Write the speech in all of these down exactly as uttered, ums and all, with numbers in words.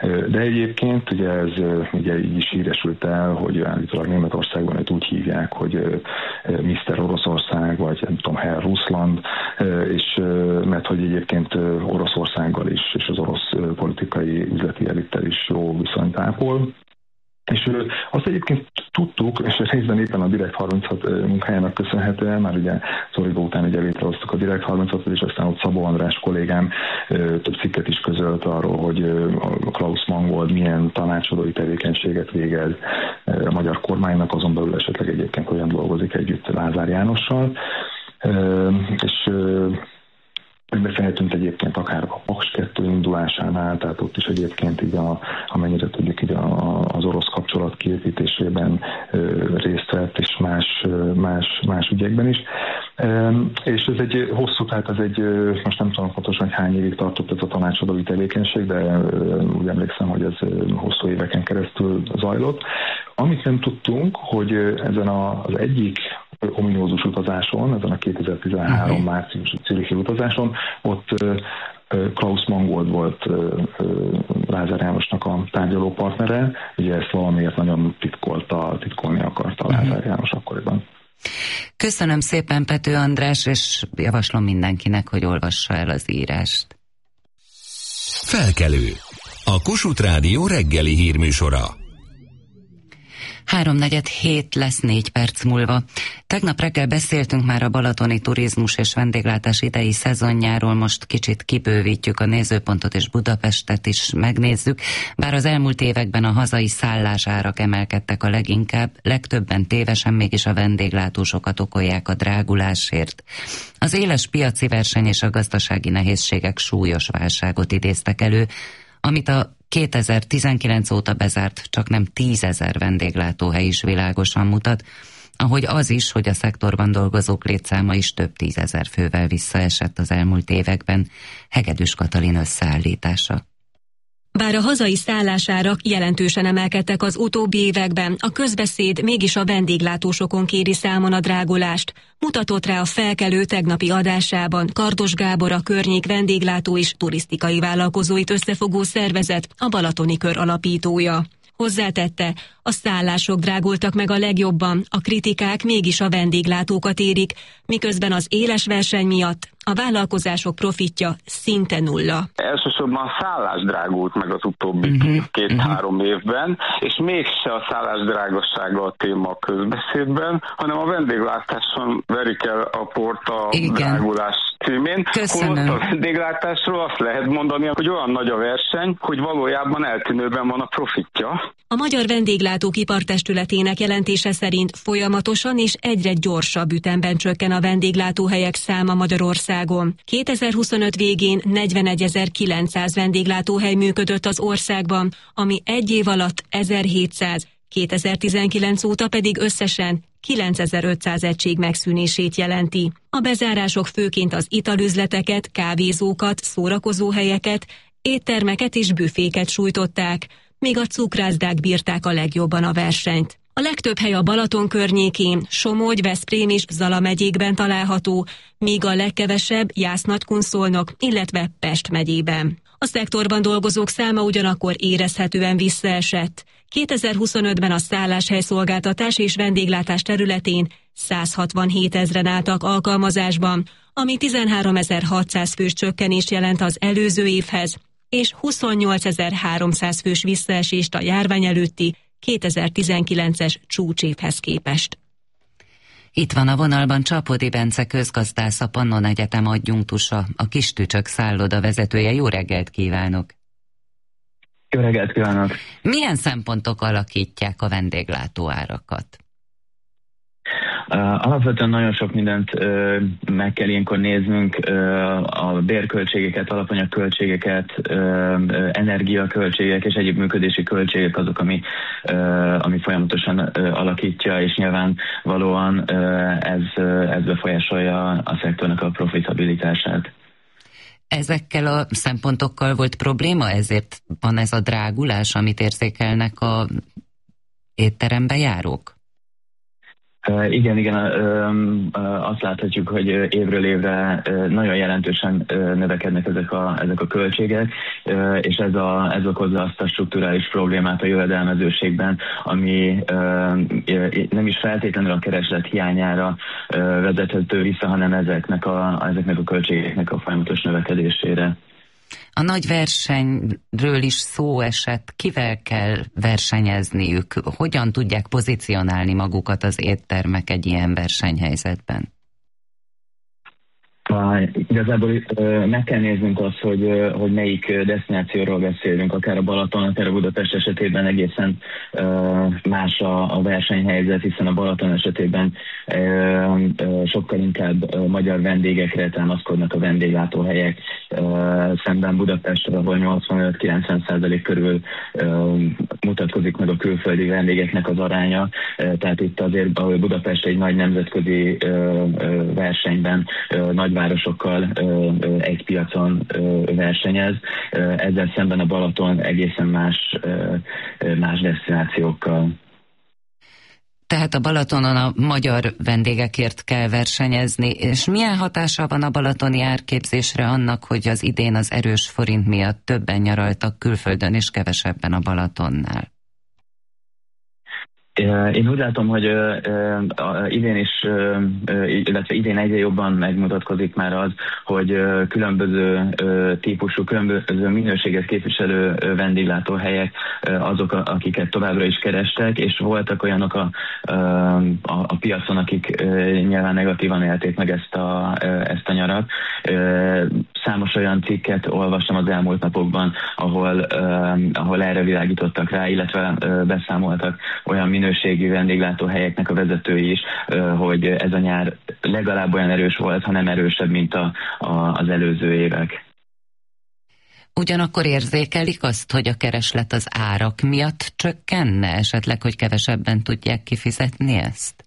De egyébként ugye ez ugye így is híresült el, hogy állítólag Németországban őt úgy hívják, hogy miszter Oroszország, vagy nem tudom, Herr Russland, és mert hogy egyébként Oroszországgal is, és az orosz politikai üzleti elittel is jó viszonyt ápol. És azt egyébként tudtuk, és részben éppen a Direkt harminchat munkájának köszönhetően, már ugye Szorigo után ugye létrehoztuk a Direkt harminchatot, és aztán ott Szabó András kollégám több cikket is közölt arról, hogy a Klaus Mangold milyen tanácsadói tevékenységet végez a magyar kormánynak, azon belül esetleg egyébként hogyan dolgozik együtt Lázár Jánossal. És beszélhetünk egyébként akár a Paks kettő indulásánál, tehát ott is egyébként így a, amennyire tudjuk így a, az orosz kapcsolat kiépítésében részt vett, és más, más, más ügyekben is. És ez egy hosszú, tehát ez egy, most nem tudom pontosan, hogy hány évig tartott ez a tanácsadói tevékenység, de úgy emlékszem, hogy ez hosszú éveken keresztül zajlott. Amit nem tudtunk, hogy ezen az egyik ominózus utazáson, ezen a kétezer-tizenhárom uh-huh. márciusi Zürichi utazáson, ott Klaus Mangold volt Lázár Jánosnak a tárgyaló partnere, ugye ezt valamiért nagyon titkolta, titkolni akarta Lázár uh-huh. János akkoriban. Köszönöm szépen, Pető András, és javaslom mindenkinek, hogy olvassa el az írást. Felkelő. A Kossuth Rádió reggeli hírműsora. Háromnegyed hét lesz négy perc múlva. Tegnap reggel beszéltünk már a balatoni turizmus és vendéglátás idei szezonjáról, most kicsit kibővítjük a nézőpontot és Budapestet is megnézzük, bár az elmúlt években a hazai szállásárak emelkedtek a leginkább, legtöbben tévesen mégis a vendéglátósokat okolják a drágulásért. Az éles piaci verseny és a gazdasági nehézségek súlyos válságot idéztek elő, amit a kétezer-tizenkilenc óta bezárt csak nem tízezer vendéglátóhely is világosan mutat, ahogy az is, hogy a szektorban dolgozók létszáma is több tízezer fővel visszaesett az elmúlt években. Hegedűs Katalin összeállítása. Bár a hazai szállásárak jelentősen emelkedtek az utóbbi években, a közbeszéd mégis a vendéglátósokon kéri számon a drágulást. Mutatott rá a Felkelő tegnapi adásában Kardos Gábor, a környék vendéglátó és turisztikai vállalkozóit összefogó szervezet, a Balatoni Kör alapítója. Hozzátette, a szállások drágultak meg a legjobban, a kritikák mégis a vendéglátókat érik, miközben az éles verseny miatt a vállalkozások profitja szinte nulla. Elsősorban a szállás drágult meg az utóbbi uh-huh. két-három uh-huh. évben, és mégse a szállás drágassága a téma a közbeszédben, hanem a vendéglátáson verik el a port a Igen. drágulás címén. Köszönöm. Holott a vendéglátásról azt lehet mondani, hogy olyan nagy a verseny, hogy valójában eltűnőben van a profitja. A Magyar Vendéglátók Ipartestületének jelentése szerint folyamatosan és egyre gyorsabb ütemben csökken a vendéglátóhelyek száma Magyarországon. kétezer-huszonöt végén negyvenegyezer-kilencszáz vendéglátóhely működött az országban, ami egy év alatt ezerhétszáz, kétezer-tizenkilenc óta pedig összesen kilencezer-ötszáz egység megszűnését jelenti. A bezárások főként az italüzleteket, kávézókat, szórakozóhelyeket, éttermeket és büféket sújtották, még a cukrászdák bírták a legjobban a versenyt. A legtöbb hely a Balaton környékén, Somogy, Veszprém és Zala megyékben található, míg a legkevesebb Jász-Nagykun-Szolnok, illetve Pest megyében. A szektorban dolgozók száma ugyanakkor érezhetően visszaesett. kétezer-huszonötben a szálláshelyszolgáltatás és vendéglátás területén száz hatvanhét ezren álltak alkalmazásban, ami tizenháromezer-hatszáz fős csökkenést jelent az előző évhez, és huszonnyolcezer-háromszáz fős visszaesést a járvány előtti kétezer-tizenkilences csúcsévhez képest. Itt van a vonalban Csapodi Bence közgazdász, a Pannon Egyetem adjunktusa, a Kistücsök szálloda vezetője. Jó reggelt kívánok! Jó reggelt kívánok! Milyen szempontok alakítják a vendéglátóárakat? Uh, alapvetően nagyon sok mindent uh, meg kell ilyenkor néznünk, uh, a bérköltségeket, alapanyagköltségeket, uh, energiaköltségek és egyéb működési költségek azok, ami, uh, ami folyamatosan uh, alakítja, és nyilvánvalóan uh, ez, uh, ez befolyásolja a szektornak a profitabilitását. Ezekkel a szempontokkal volt probléma, ezért van ez a drágulás, amit érzékelnek a étterembe járók? Uh, igen, igen, uh, uh, azt láthatjuk, hogy évről évre uh, nagyon jelentősen uh, növekednek ezek a, ezek a költségek, uh, és ez, a, ez okozza azt a strukturális problémát a jövedelmezőségben, ami uh, nem is feltétlenül a kereslet hiányára uh, vezethető vissza, hanem ezeknek a, ezeknek a költségeknek a folyamatos növekedésére. A nagy versenyről is szó esett. Kivel kell versenyezniük? Hogyan tudják pozícionálni magukat az éttermek egy ilyen versenyhelyzetben? Uh, igazából uh, meg kell néznünk azt, hogy, uh, hogy melyik desztinációról beszélünk, akár a Balaton, akár a Budapest esetében egészen uh, más a, a versenyhelyzet, hiszen a Balaton esetében uh, uh, sokkal inkább uh, magyar vendégekre támaszkodnak a vendéglátóhelyek, uh, szemben Budapestről, ahol nyolcvanöt-kilencven százalék körül uh, mutatkozik meg a külföldi vendégeknek az aránya, uh, tehát itt azért, ahol Budapest egy nagy nemzetközi uh, uh, versenyben uh, nagy városokkal egy piacon versenyez, ezzel szemben a Balaton egészen más, más desztinációkkal. Tehát a Balatonon a magyar vendégekért kell versenyezni, és milyen hatása van a balatoni árképzésre annak, hogy az idén az erős forint miatt többen nyaraltak külföldön és kevesebben a Balatonnál? Én úgy látom, hogy idén is, illetve idén egyre jobban megmutatkozik már az, hogy különböző típusú, különböző minőséget képviselő vendéglátóhelyek azok, akiket továbbra is kerestek, és voltak olyanok a, a, a piacon, akik nyilván negatívan élték meg ezt a, ezt a nyarat. Számos olyan cikket olvastam az elmúlt napokban, ahol, ahol erre világítottak rá, illetve beszámoltak olyan minőségű vendéglátóhelyeknek a vezetői is, hogy ez a nyár legalább olyan erős volt, ha nem erősebb, mint a, a, az előző évek. Ugyanakkor érzékelik azt, hogy a kereslet az árak miatt csökkenne esetleg, hogy kevesebben tudják kifizetni ezt?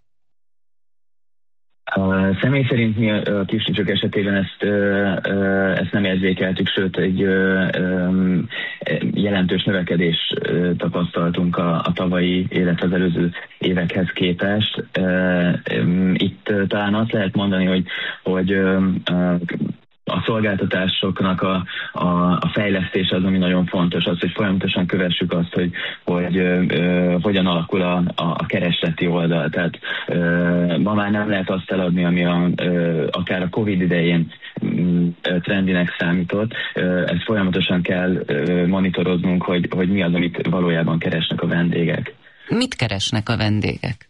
A személy szerint mi a kisnicsok esetében ezt, ezt nem érzékeltük, sőt egy jelentős növekedést tapasztaltunk a, a tavalyi, illetve az előző évekhez képest. Itt talán azt lehet mondani, hogy, hogy a szolgáltatásoknak a, a, a fejlesztése az, ami nagyon fontos, az, hogy folyamatosan kövessük azt, hogy, hogy ö, hogyan alakul a, a, a keresleti oldal. Tehát ö, ma már nem lehet azt eladni, ami a, ö, akár a Covid idején ö, trendinek számított. Ö, ezt folyamatosan kell ö, monitoroznunk, hogy, hogy mi az, amit valójában keresnek a vendégek. Mit keresnek a vendégek?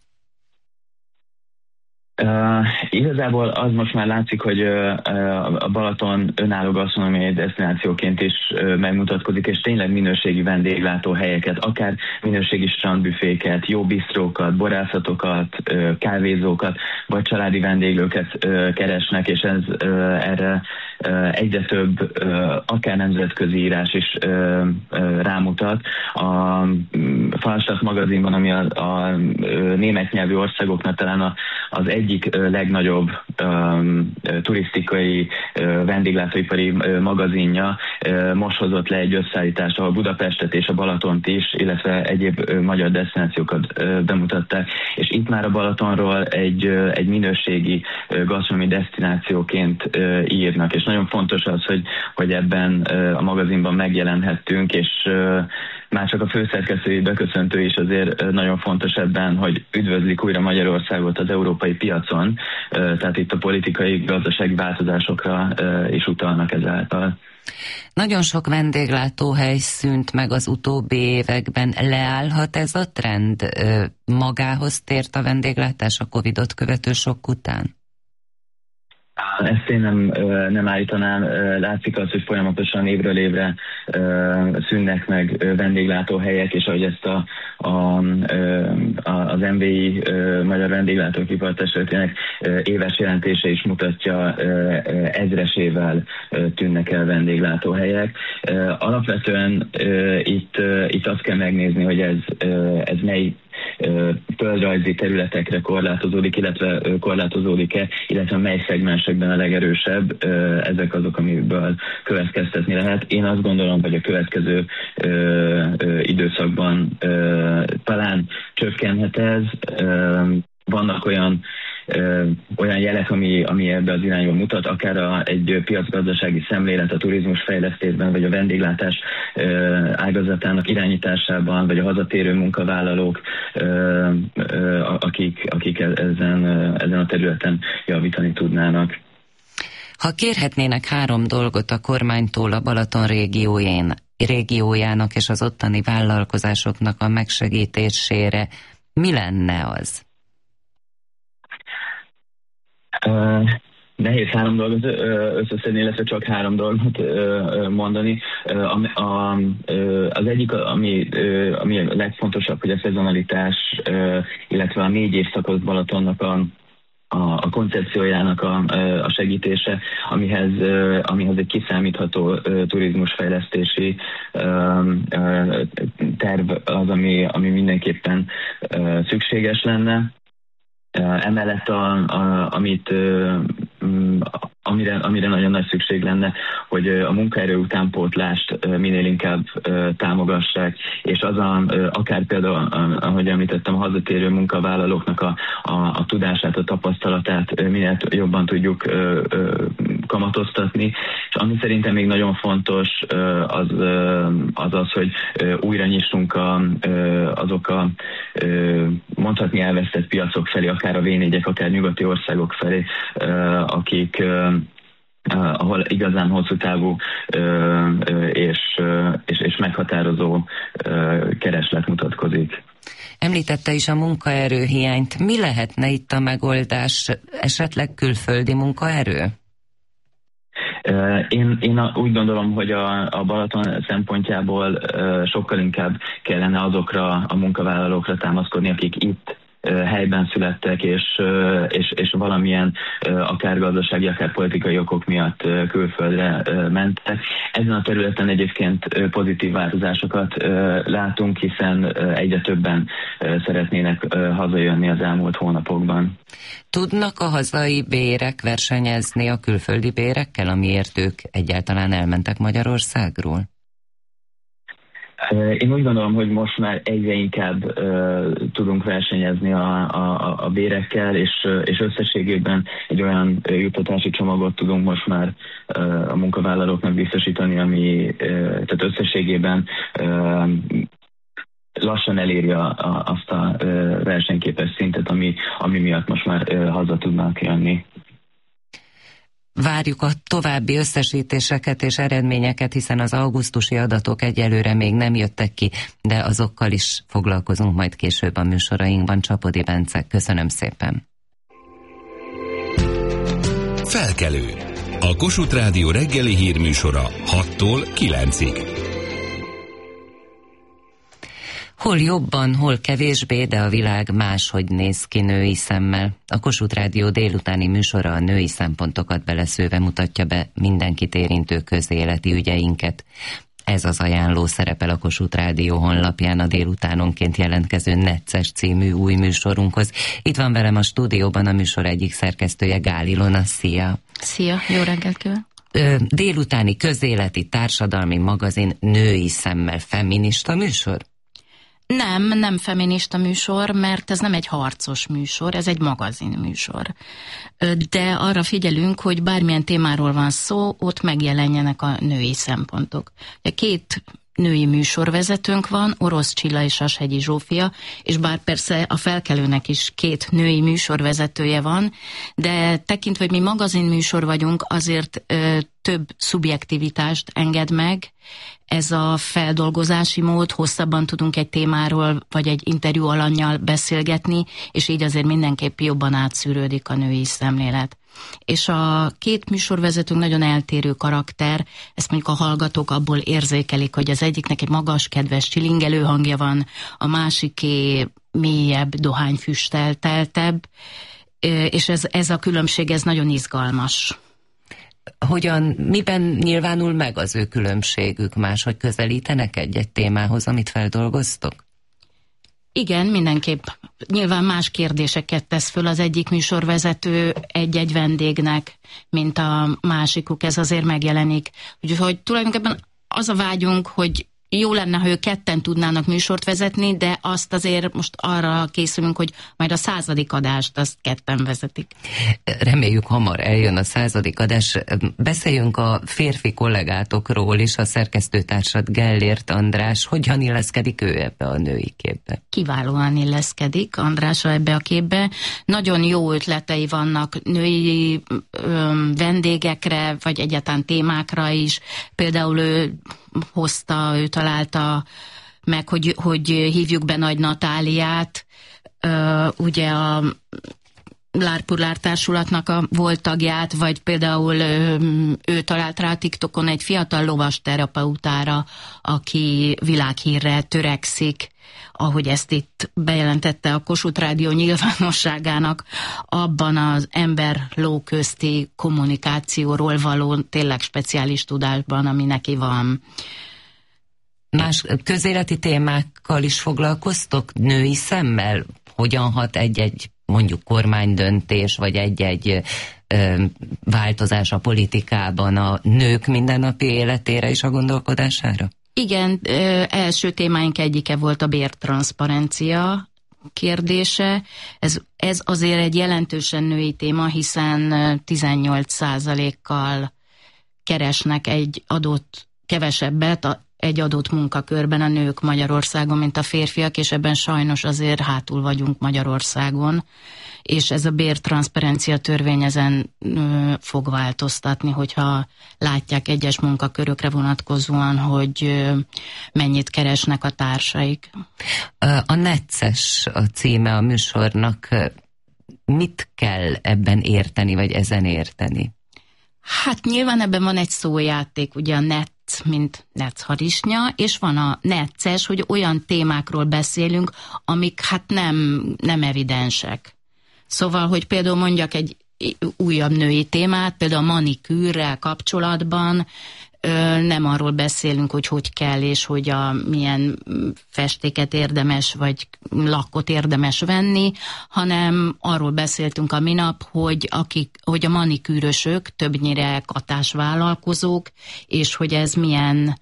Uh, igazából az most már látszik, hogy uh, a Balaton önálló gasztronómiai desztinációként is uh, megmutatkozik, és tényleg minőségi vendéglátóhelyeket, akár minőségi strandbüféket, jó bisztrókat, borászatokat, uh, kávézókat, vagy családi vendéglőket uh, keresnek, és ez uh, erre uh, egyre több, uh, akár nemzetközi írás is uh, uh, rámutat. A um, Falstaff magazinban, ami a, a, a német nyelvű országoknak talán a, az egy egyik legnagyobb um, turisztikai uh, vendéglátóipari uh, magazinja uh, most hozott le egy összeállítást, ahol Budapestet és a Balatont is, illetve egyéb uh, magyar desztinációkat uh, bemutatták, és itt már a Balatonról egy, uh, egy minőségi uh, gasztronómiai desztinációként uh, írnak, és nagyon fontos az, hogy, hogy ebben uh, a magazinban megjelenhettünk, és uh, már csak a főszerkesztői beköszöntő is azért nagyon fontos ebben, hogy üdvözlik újra Magyarországot az európai piacon, tehát itt a politikai, gazdasági változásokra is utalnak ezáltal. Nagyon sok vendéglátóhely szűnt meg az utóbbi években. Leállhat ez a trend? Magához tért a vendéglátás a Covidot követő sok után? Ezt én nem, nem állítanám. Látszik az, hogy folyamatosan évről évre szűnnek meg vendéglátóhelyek, és ahogy ezt a, a, a, az em vé i Magyar Vendéglátóipar Testületének éves jelentése is mutatja, ezresével tűnnek el vendéglátóhelyek. Alapvetően itt, itt azt kell megnézni, hogy ez, ez mely földrajzi területekre korlátozódik, illetve korlátozódik-e, illetve mely szegmensekben a legerősebb, ezek azok, amiből következtetni lehet. Én azt gondolom, hogy a következő időszakban talán csökkenhet ez, vannak olyan Ö, olyan jelek, ami, ami ebbe az irányba mutat, akár a, egy piacgazdasági szemlélet a turizmus fejlesztésben, vagy a vendéglátás ö, ágazatának irányításában, vagy a hazatérő munkavállalók, ö, ö, akik, akik ezen, ezen a területen javítani tudnának. Ha kérhetnének három dolgot a kormánytól a Balaton régiójén, régiójának és az ottani vállalkozásoknak a megsegítésére, mi lenne az? Uh, nehéz három dolgot összeszedni, illetve csak három dolgot mondani. A, a, az egyik, ami, ami a legfontosabb, hogy a szezonalitás, illetve a négy évszakos Balatonnak a A, a koncepciójának a, a segítése, amihez, amihez egy kiszámítható turizmusfejlesztési terv az, ami, ami mindenképpen szükséges lenne. Emellett, a, a, amit, amire, amire nagyon nagy szükség lenne, hogy a munkaerő utánpótlást minél inkább támogassák, és az a, akár például, ahogy említettem, a hazatérő munkavállalóknak a, a, a tudását, a tapasztalatát minél jobban tudjuk kamatoztatni. És ami szerintem még nagyon fontos, az az, az hogy újra nyissunk a, azok a mondhatni elvesztett piacok felé, akár a vé négyek, akár nyugati országok felé, akik Uh, ahol igazán hosszú távú uh, uh, és, uh, és, és meghatározó uh, kereslet mutatkozik. Említette is a munkaerőhiányt. Mi lehetne itt a megoldás? Esetleg külföldi munkaerő? Uh, én, én úgy gondolom, hogy a, a Balaton szempontjából uh, sokkal inkább kellene azokra a munkavállalókra támaszkodni, akik itt helyben születtek, és, és, és valamilyen akár gazdasági, akár politikai okok miatt külföldre mentek. Ezen a területen egyébként pozitív változásokat látunk, hiszen egyre többen szeretnének hazajönni az elmúlt hónapokban. Tudnak a hazai bérek versenyezni a külföldi bérekkel, amiért ők egyáltalán elmentek Magyarországról? Én úgy gondolom, hogy most már egyre inkább uh, tudunk versenyezni a, a, a bérekkel, és, és összességében egy olyan juttatási csomagot tudunk most már uh, a munkavállalóknak biztosítani, ami uh, tehát összességében uh, lassan eléri a, a, azt a uh, versenyképes szintet, ami, ami miatt most már uh, haza tudnak jönni. Várjuk a további összesítéseket és eredményeket, hiszen az augusztusi adatok egyelőre még nem jöttek ki, de azokkal is foglalkozunk majd később a műsorainkban. Csapody Bence, köszönöm szépen. Felkelő. A Kossuth Rádió reggeli hírműsora hattól kilencig. Hol jobban, hol kevésbé, de a világ máshogy néz ki női szemmel. A Kossuth Rádió délutáni műsora a női szempontokat beleszőve mutatja be mindenkit érintő közéleti ügyeinket. Ez az ajánló szerepel a Kossuth Rádió honlapján a délutánonként jelentkező Necces című új műsorunkhoz. Itt van velem a stúdióban a műsor egyik szerkesztője, Gál Ilona. Szia! Szia, jó reggelt kívánok! Délutáni közéleti társadalmi magazin női szemmel, feminista műsor? Nem, nem feminista műsor, mert ez nem egy harcos műsor, ez egy magazin műsor. De arra figyelünk, hogy bármilyen témáról van szó, ott megjelenjenek a női szempontok. Két női műsorvezetőnk van, Orosz Csilla és Sashegyi Zsófia, és bár persze a Felkelőnek is két női műsorvezetője van, de tekintve, hogy mi magazinműsor vagyunk, azért ö, több szubjektivitást enged meg ez a feldolgozási mód, hosszabban tudunk egy témáról, vagy egy interjú alannyal beszélgetni, és így azért mindenképp jobban átszűrődik a női szemlélet. És a két műsorvezetőnk nagyon eltérő karakter, ezt mondjuk a hallgatók abból érzékelik, hogy az egyiknek egy magas, kedves, csilingelő hangja van, a másiké mélyebb, dohányfüsttel teltebb, és ez, ez a különbség, ez nagyon izgalmas. Hogyan, miben nyilvánul meg az ő különbségük? Máshogy közelítenek egy-egy témához, amit feldolgoztok? Igen, mindenképp. Nyilván más kérdéseket tesz föl az egyik műsorvezető egy-egy vendégnek, mint a másikuk, ez azért megjelenik. Úgyhogy tulajdonképpen az a vágyunk, hogy jó lenne, ha ők ketten tudnának műsort vezetni, de azt azért most arra készülünk, hogy majd a századik adást azt ketten vezetik. Reméljük hamar eljön a századik adás. Beszéljünk a férfi kollégátokról is, a szerkesztőtársad Gellért András. Hogyan illeszkedik ő ebbe a női képbe? Kiválóan illeszkedik András ebbe a képbe. Nagyon jó ötletei vannak női ö, vendégekre, vagy egyáltalán témákra is. Például ő hozta, ő találta meg, hogy, hogy hívjuk be Nagy Natáliát, uh, ugye a Lárpurlár társulatnak a volt tagját, vagy például uh, ő talált rá a TikTokon egy fiatal lovas terapeutára, aki világhírre törekszik, ahogy ezt itt bejelentette a Kossuth Rádió nyilvánosságának, abban az ember-ló közti kommunikációról való tényleg speciális tudásban, ami neki van. Más közéleti témákkal is foglalkoztok női szemmel? Hogyan hat egy-egy mondjuk kormánydöntés, vagy egy-egy ö, változás a politikában a nők mindennapi életére és a gondolkodására? Igen, ö, első témáink egyike volt a bértranszparencia kérdése. Ez, ez azért egy jelentősen női téma, hiszen tizennyolc százalékkal keresnek egy adott kevesebbet a egy adott munkakörben a nők Magyarországon, mint a férfiak, és ebben sajnos azért hátul vagyunk Magyarországon, és ez a bértranszparencia törvény ezen ö, fog változtatni, hogyha látják egyes munkakörökre vonatkozóan, hogy ö, mennyit keresnek a társaik. A necces a címe a műsornak. Mit kell ebben érteni, vagy ezen érteni? Hát nyilván ebben van egy szójáték, ugye a net, mint netharisnya, és van a necces, hogy olyan témákról beszélünk, amik hát nem, nem evidensek. Szóval, hogy például mondjak egy újabb női témát, például a manikűrrel kapcsolatban ö, nem arról beszélünk, hogy hogy kell, és hogy a milyen festéket érdemes, vagy lakkot érdemes venni, hanem arról beszéltünk a minap, hogy, akik, hogy a manikűrösök többnyire katásvállalkozók, és hogy ez milyen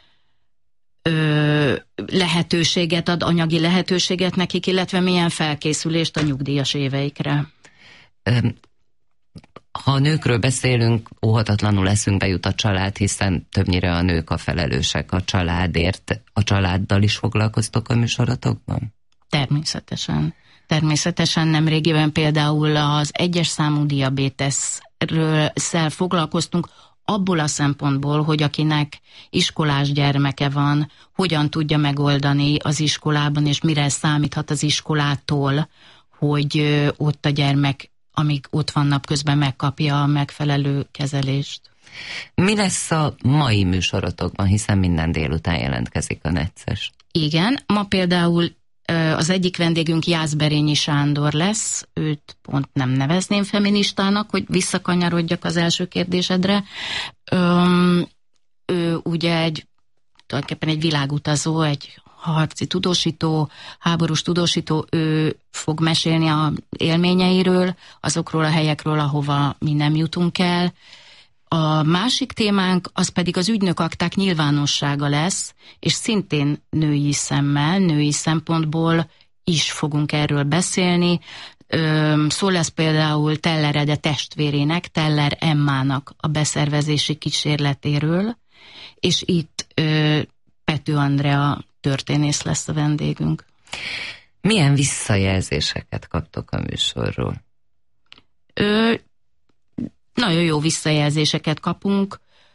ö, lehetőséget ad, anyagi lehetőséget nekik, illetve milyen felkészülést a nyugdíjas éveikre. Um. Ha a nőkről beszélünk, óhatatlanul eszünkbe jut a család, hiszen többnyire a nők a felelősek a családért. A családdal is foglalkoztok a műsorotokban? Természetesen. Természetesen nemrégiben például az egyes számú diabétesszel foglalkoztunk, abból a szempontból, hogy akinek iskolás gyermeke van, hogyan tudja megoldani az iskolában, és mire számíthat az iskolától, hogy ott a gyermek, amíg ott van napközben, megkapja a megfelelő kezelést. Mi lesz a mai műsorotokban, hiszen minden délután jelentkezik a necces? Igen, ma például az egyik vendégünk Jászberényi Sándor lesz, őt pont nem nevezném feministának, hogy visszakanyarodjak az első kérdésedre. Öm, ő ugye egy, tulajdonképpen egy világutazó, egy harci tudósító, háborús tudósító, ő fog mesélni a élményeiről, azokról a helyekről, ahova mi nem jutunk el. A másik témánk az pedig az ügynökakták nyilvánossága lesz, és szintén női szemmel, női szempontból is fogunk erről beszélni. Szó lesz például Teller Ede testvérének, Teller Emmának a beszervezési kísérletéről, és itt Pető Andrea történész lesz a vendégünk. Milyen visszajelzéseket kaptok a műsorról? Ö, nagyon jó visszajelzéseket kapunk.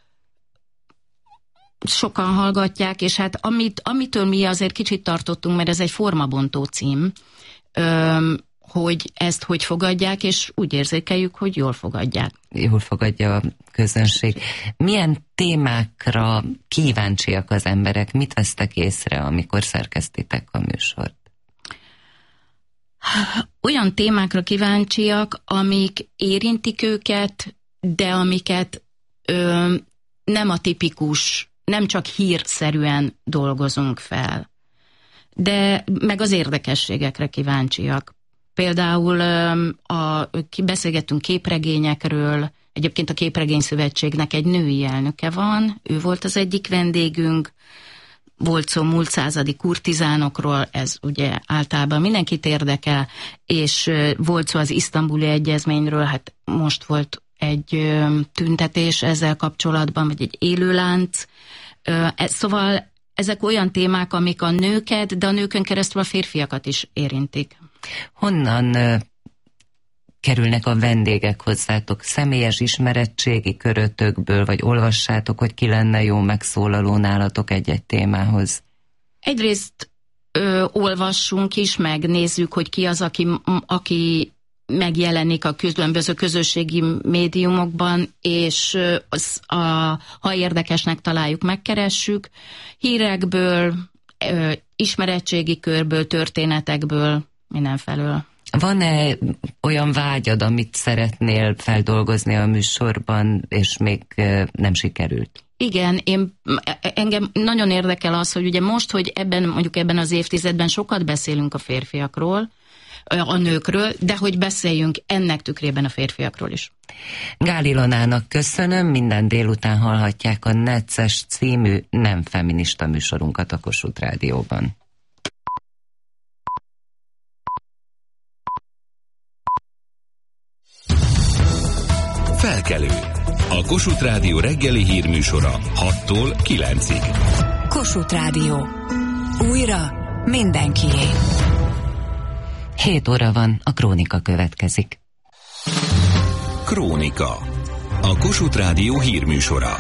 Sokan hallgatják, és hát amit, amitől mi azért kicsit tartottunk, mert ez egy formabontó cím, ö, hogy ezt hogy fogadják, és úgy érzékeljük, hogy jól fogadják. Jól fogadja a közönség. Milyen témákra kíváncsiak az emberek? Mit vesztek észre, amikor szerkesztitek a műsort? Olyan témákra kíváncsiak, amik érintik őket, de amiket ö, nem a tipikus, nem csak hírszerűen dolgozunk fel. De meg az érdekességekre kíváncsiak. Például a, beszélgettünk képregényekről, egyébként a Képregény Szövetségnek egy női elnöke van, ő volt az egyik vendégünk, volt szó múlt századi kurtizánokról, ez ugye általában mindenkit érdekel, és volt szó az isztambuli egyezményről, hát most volt egy tüntetés ezzel kapcsolatban, vagy egy élőlánc. Szóval ezek olyan témák, amik a nőket, de a nőkön keresztül a férfiakat is érintik. Honnan kerülnek a vendégek hozzátok? Személyes ismerettségi körötökből, vagy olvassátok, hogy ki lenne jó megszólaló nálatok egy-egy témához? Egyrészt ö, olvassunk is, meg nézzük, hogy ki az, aki, aki megjelenik a különböző közösségi médiumokban, és az, a, ha érdekesnek találjuk, megkeressük. Hírekből, ö, ismerettségi körből, történetekből, mindenfelől. Van-e olyan vágyad, amit szeretnél feldolgozni a műsorban, és még nem sikerült? Igen, én, engem nagyon érdekel az, hogy ugye most, hogy ebben, mondjuk ebben az évtizedben sokat beszélünk a férfiakról, a nőkről, de hogy beszéljünk ennek tükrében a férfiakról is. Gál Ilonának köszönöm, minden délután hallhatják a Necces című nem feminista műsorunkat a Kossuth Rádióban. Felkelő. A Kossuth Rádió reggeli hírműsora hattól kilencig. Kossuth Rádió. Újra mindenkié. hét óra van, a Krónika következik. Krónika. A Kossuth Rádió hírműsora.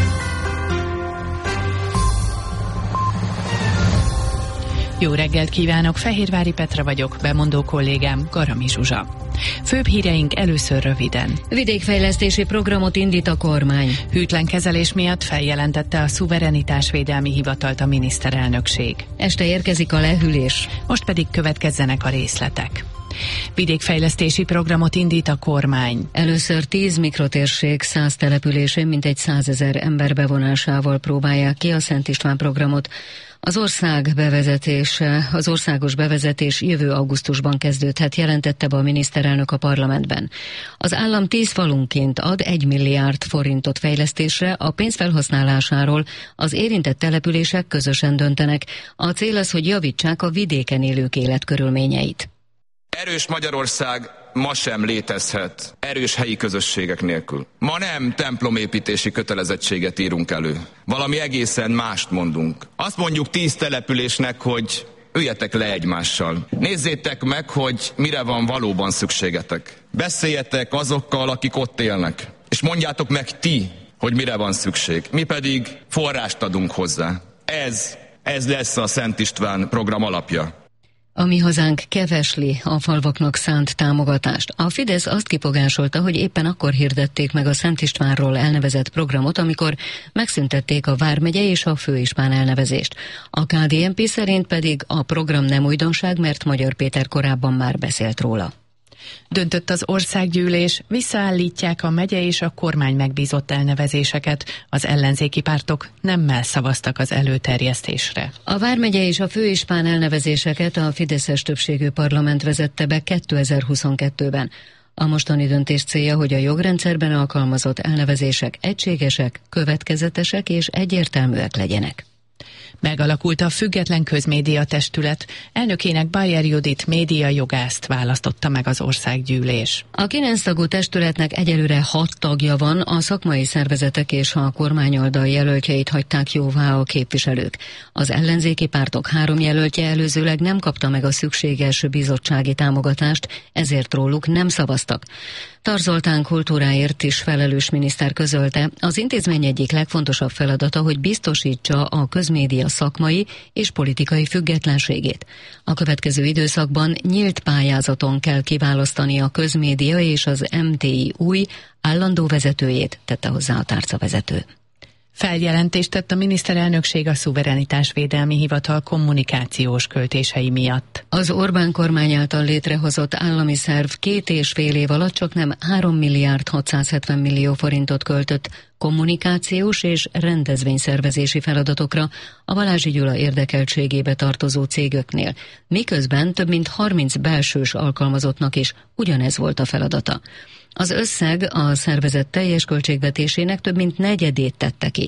Jó reggelt kívánok, Fehérvári Petra vagyok, bemondó kollégám Garami Zsuzsa. Főbb híreink először röviden. Vidékfejlesztési programot indít a kormány. Hűtlen kezelés miatt feljelentette a szuverenitásvédelmi hivatalt a miniszterelnökség. Este érkezik a lehűlés. Most pedig következzenek a részletek. Vidékfejlesztési programot indít a kormány. Először tíz mikrotérség, száz településén mintegy százezer ember bevonásával próbálják ki a Szent István programot. Az ország bevezetése, az országos bevezetés jövő augusztusban kezdődhet, jelentette be a miniszterelnök a parlamentben. Az állam tíz falunként ad egy milliárd forintot fejlesztésre, a pénz felhasználásáról az érintett települések közösen döntenek. A cél az, hogy javítsák a vidéken élők életkörülményeit. Erős Magyarország ma sem létezhet erős helyi közösségek nélkül. Ma nem templomépítési kötelezettséget írunk elő. Valami egészen mást mondunk. Azt mondjuk tíz településnek, hogy üljetek le egymással. Nézzétek meg, hogy mire van valóban szükségetek. Beszéljetek azokkal, akik ott élnek. És mondjátok meg ti, hogy mire van szükség. Mi pedig forrást adunk hozzá. Ez, ez lesz a Szent István program alapja. A Mi Hazánk kevesli a falvaknak szánt támogatást. A Fidesz azt kifogásolta, hogy éppen akkor hirdették meg a Szent Istvánról elnevezett programot, amikor megszüntették a Vármegye és a Főispán elnevezést. A ká dé en pé szerint pedig a program nem újdonság, mert Magyar Péter korábban már beszélt róla. Döntött az országgyűlés, visszaállítják a megye és a kormány megbízott elnevezéseket. Az ellenzéki pártok nemmel szavaztak az előterjesztésre. A Vármegye és a Főispán elnevezéseket a fideszes többségű parlament vezette be kétezer-huszonkettőben. A mostani döntés célja, hogy a jogrendszerben alkalmazott elnevezések egységesek, következetesek és egyértelműek legyenek. Megalakult a Független Közmédia Testület, elnökének Bayer Judit médiajogászt választotta meg az országgyűlés. A kilenc tagú testületnek egyelőre hat tagja van, a szakmai szervezetek és a kormányoldal jelöltjeit hagyták jóvá a képviselők. Az ellenzéki pártok három jelöltje előzőleg nem kapta meg a szükséges bizottsági támogatást, ezért róluk nem szavaztak. Tar Zoltán kultúráért is felelős miniszter közölte, az intézmény egyik legfontosabb feladata, hogy biztosítsa a közmédia szakmai és politikai függetlenségét. A következő időszakban nyílt pályázaton kell kiválasztani a közmédia és az em té i új állandó vezetőjét, tette hozzá a tárcavezető. Feljelentést tett a miniszterelnökség a szuverenitásvédelmi hivatal kommunikációs költései miatt. Az Orbán kormány által létrehozott állami szerv két és fél év alatt csak nem három milliárd hatszázhetven millió forintot költött kommunikációs és rendezvényszervezési feladatokra a Balázsi Gyula érdekeltségébe tartozó cégöknél, miközben több mint harminc belsős alkalmazottnak is ugyanez volt a feladata. Az összeg a szervezet teljes költségvetésének több mint negyedét tette ki.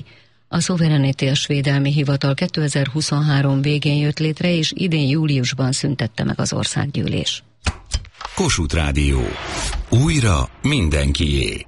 A Szuverenitárs Védelmi Hivatal kétezer-huszonhárom végén jött létre, és idén júliusban szüntette meg az országgyűlés. Kossuth Rádió. Újra mindenkié.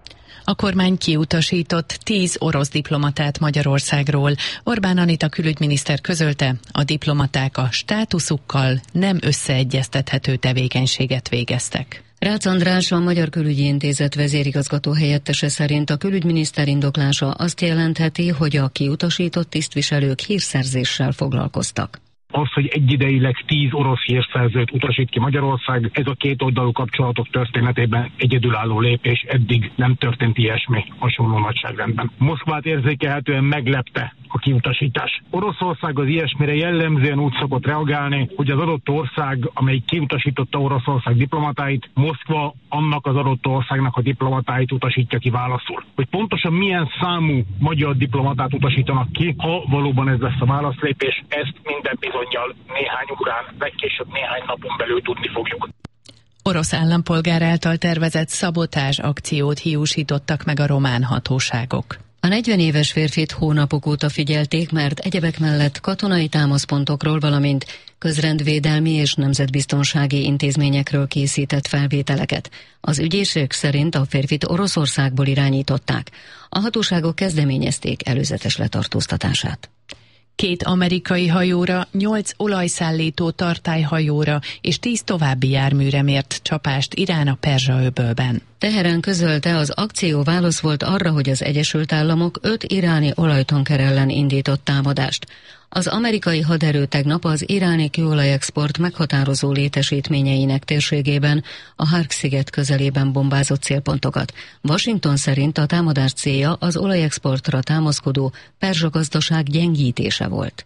A kormány kiutasított tíz orosz diplomatát Magyarországról. Orbán Anita külügyminiszter közölte, a diplomaták a státuszukkal nem összeegyeztethető tevékenységet végeztek. Rácz András, a Magyar Külügyi Intézet vezérigazgató helyettese szerint a külügyminiszter indoklása azt jelentheti, hogy a kiutasított tisztviselők hírszerzéssel foglalkoztak. Az, hogy egyidejileg tíz orosz hírszerzőt utasít ki Magyarország, ez a két oldalú kapcsolatok történetében egyedülálló lépés, eddig nem történt ilyesmi hasonló nagyságrendben. Moszkvát érzékelhetően meglepte a kiutasítás. Oroszország az ilyesmire jellemzően úgy szokott reagálni, hogy az adott ország, amely kiutasította Oroszország diplomatáit, Moszkva annak az adott országnak a diplomatáit utasítja ki válaszul. Hogy pontosan milyen számú magyar diplomatát utasítanak ki, ha valóban ez lesz a válaszlépés, ezt minden bizonnyal néhány órán, legkésőbb néhány napon belül tudni fogjuk. Orosz állampolgár által tervezett szabotázs akciót hiúsítottak meg a román hatóságok. A negyven éves férfit hónapok óta figyelték, mert egyebek mellett katonai támaszpontokról, valamint közrendvédelmi és nemzetbiztonsági intézményekről készített felvételeket. Az ügyészség szerint a férfit Oroszországból irányították. A hatóságok kezdeményezték előzetes letartóztatását. Két amerikai hajóra, nyolc olajszállító tartályhajóra és tíz további járműre mért csapást Irán a Perzsa-öbölben. Teherán közölte, az akció válasz volt arra, hogy az Egyesült Államok öt iráni olajtanker ellen indított támadást. Az amerikai haderő tegnap az iráni kőolajexport meghatározó létesítményeinek térségében, a Hark-sziget közelében bombázott célpontokat. Washington szerint a támadás célja az olajexportra támaszkodó perzsa gazdaság gyengítése volt.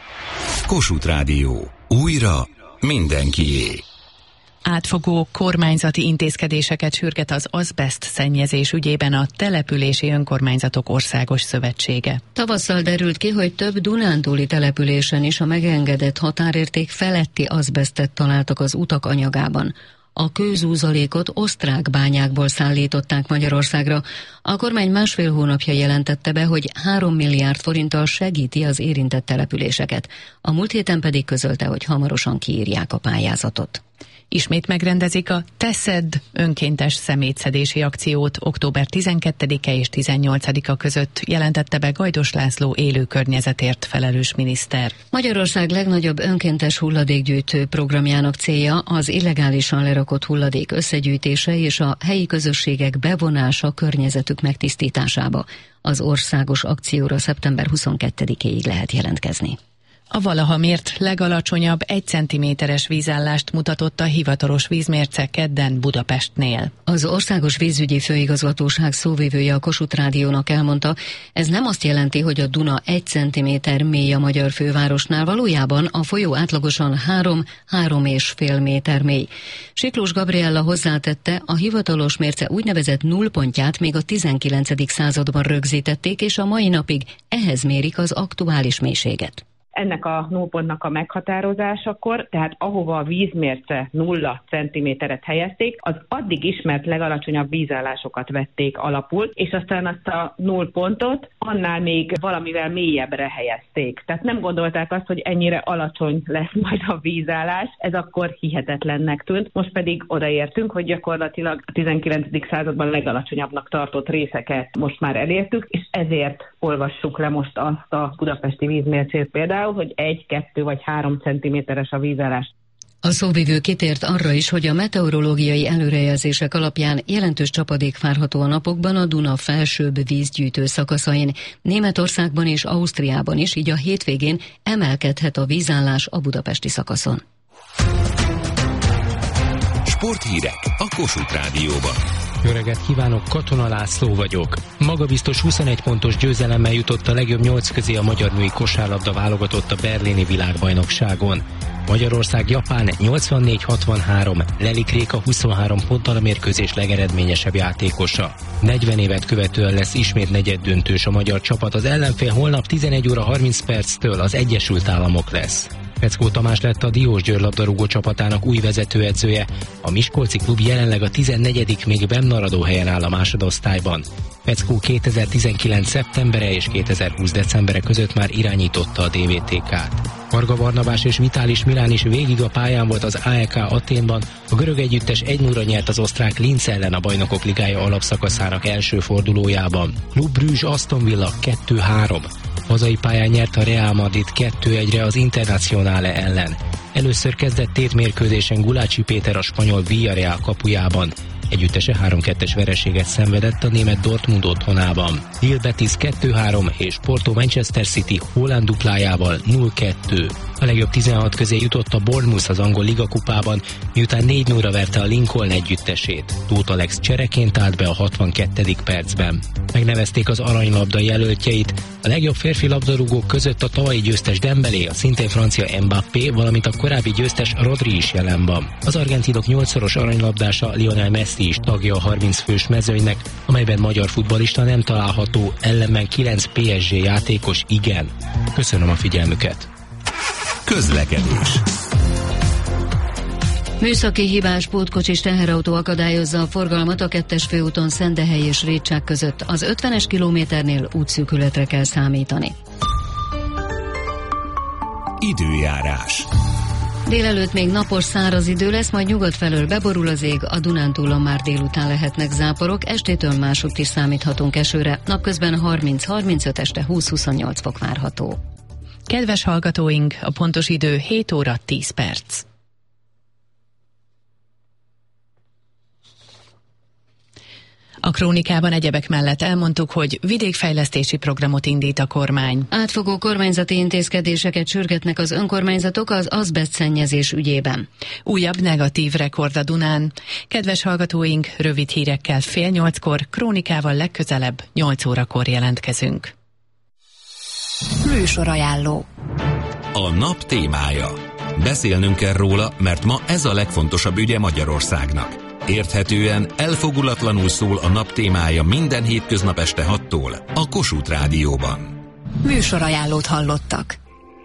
Kossuth Rádió. Újra mindenkié. Átfogó kormányzati intézkedéseket sürget az azbeszt szennyezés ügyében a Települési Önkormányzatok Országos Szövetsége. Tavasszal derült ki, hogy több dunántúli településen is a megengedett határérték feletti azbesztet találtak az utak anyagában. A kőzúzalékot osztrák bányákból szállították Magyarországra. A kormány másfél hónapja jelentette be, hogy három milliárd forinttal segíti az érintett településeket. A múlt héten pedig közölte, hogy hamarosan kiírják a pályázatot. Ismét megrendezik a Teszed önkéntes szemétszedési akciót október tizenkettedike és tizennyolcadika között, jelentette be Gajdos László élő környezetért felelős miniszter. Magyarország legnagyobb önkéntes hulladékgyűjtő programjának célja az illegálisan lerakott hulladék összegyűjtése és a helyi közösségek bevonása környezetük megtisztításába. Az országos akcióra szeptember huszonkettedikéig lehet jelentkezni. A valaha mért legalacsonyabb egy centiméteres vízállást mutatott a hivatalos vízmérce kedden Budapestnél. Az Országos Vízügyi Főigazgatóság szóvivője a Kossuth Rádiónak elmondta, ez nem azt jelenti, hogy a Duna egy centiméter mély a magyar fővárosnál, valójában a folyó átlagosan három-három és fél méter mély. Siklós Gabriella hozzátette, a hivatalos mérce úgynevezett nullpontját még a tizenkilencedik században rögzítették, és a mai napig ehhez mérik az aktuális mélységet. Ennek a nullpontnak a meghatározásakor, tehát ahova a vízmérce nulla centiméteret helyezték, az addig ismert legalacsonyabb vízállásokat vették alapul, és aztán azt a nullpontot annál még valamivel mélyebbre helyezték. Tehát nem gondolták azt, hogy ennyire alacsony lesz majd a vízállás, ez akkor hihetetlennek tűnt. Most pedig odaértünk, hogy gyakorlatilag a tizenkilencedik században legalacsonyabbnak tartott részeket most már elértük, és ezért olvassuk le most azt a budapesti vízmércét például, hogy egy, kettő vagy három centiméteres a vízállás. A szóvivő kitért arra is, hogy a meteorológiai előrejelzések alapján jelentős csapadék várható a napokban a Duna felsőbb vízgyűjtő szakaszain. Németországban és Ausztriában is, így a hétvégén emelkedhet a vízállás a budapesti szakaszon. Sporthírek a Kossuth Rádióban. Jó reggelt kívánok, Katona László vagyok. Magabiztos huszonegy pontos győzelemmel jutott a legjobb nyolc közé a magyar női kosárlabda válogatott a berlini világbajnokságon. Magyarország Japán nyolcvannégy hatvanhárom, Lelik Réka huszonhárom ponttal a mérkőzés legeredményesebb játékosa. negyven évet követően lesz ismét negyeddöntős a magyar csapat, az ellenfél holnap tizenegy óra harminc perctől az Egyesült Államok lesz. Feckó Tamás lett a Diósgyőr labdarúgó csapatának új vezetőedzője. A miskolci klub jelenleg a tizennegyedik még bennmaradó helyen áll a másodosztályban. Feckó kétezer-tizenkilenc szeptembere és kétezer-húsz decembere között már irányította a dé vé té ká-t. Varga Barnabás és Vitális Milán is végig a pályán volt az á e ká Athénban. A görög együttes egy nulla nyert az osztrák Linz ellen a Bajnokok Ligája alapszakaszának első fordulójában. Club Brugge Aston Villa kettő három. Hazai pályán nyert a Real Madrid kettő egyre az Internazionale ellen. Először kezdett tétmérkőzésen Gulácsi Péter a spanyol Villarreal kapujában. Együttese három kettes vereséget szenvedett a német Dortmund otthonában. Real Betis kettő három és Porto Manchester City Haaland duplájával nulla kettő. A legjobb tizenhat közé jutott a Bournemouth az angol ligakupában, miután négy nulla verte a Lincoln együttesét. Tóth Alex csereként állt be a hatvankettedik percben. Megnevezték az aranylabda jelöltjeit. A legjobb férfi labdarúgók között a tavalyi győztes Dembélé, a szintén francia Mbappé, valamint a korábbi győztes Rodri is jelen van. Az argentinok nyolcszoros aranylabdása Lionel Messi is tagja a harminc fős mezőnynek, amelyben magyar futballista nem található, ellenben kilenc pé es gé játékos igen. Köszönöm a figyelmüket! Közlekedés. Műszaki hibás pótkocsis teherautó akadályozza a forgalmat a kettes főúton Szendehely és Rétság között. Az ötvenes kilométernél útszűkületre kell számítani. Időjárás. Délelőtt még napos, száraz idő lesz, majd nyugat felől beborul az ég, a Dunántúlon már délután lehetnek záporok, estétől másutt is számíthatunk esőre, napközben harminc-harmincöt, este húsz-huszonnyolc fok várható. Kedves hallgatóink, a pontos idő hét óra tíz perc. A krónikában egyebek mellett elmondtuk, hogy vidékfejlesztési programot indít a kormány. Átfogó kormányzati intézkedéseket sürgetnek az önkormányzatok az azbestszennyezés ügyében. Újabb negatív rekord a Dunán. Kedves hallgatóink, rövid hírekkel fél nyolckor, krónikával legközelebb nyolc órakor jelentkezünk. Műsorajánló. A nap témája. Beszélnünk kell róla, mert ma ez a legfontosabb ügye Magyarországnak. Érthetően, elfogulatlanul szól a nap témája minden hétköznap este hattól a Kossuth Rádióban. Műsorajánlót hallottak.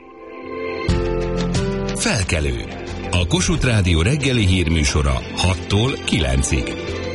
Felkelő. A Kossuth Rádió reggeli hírműsora hattól kilencig.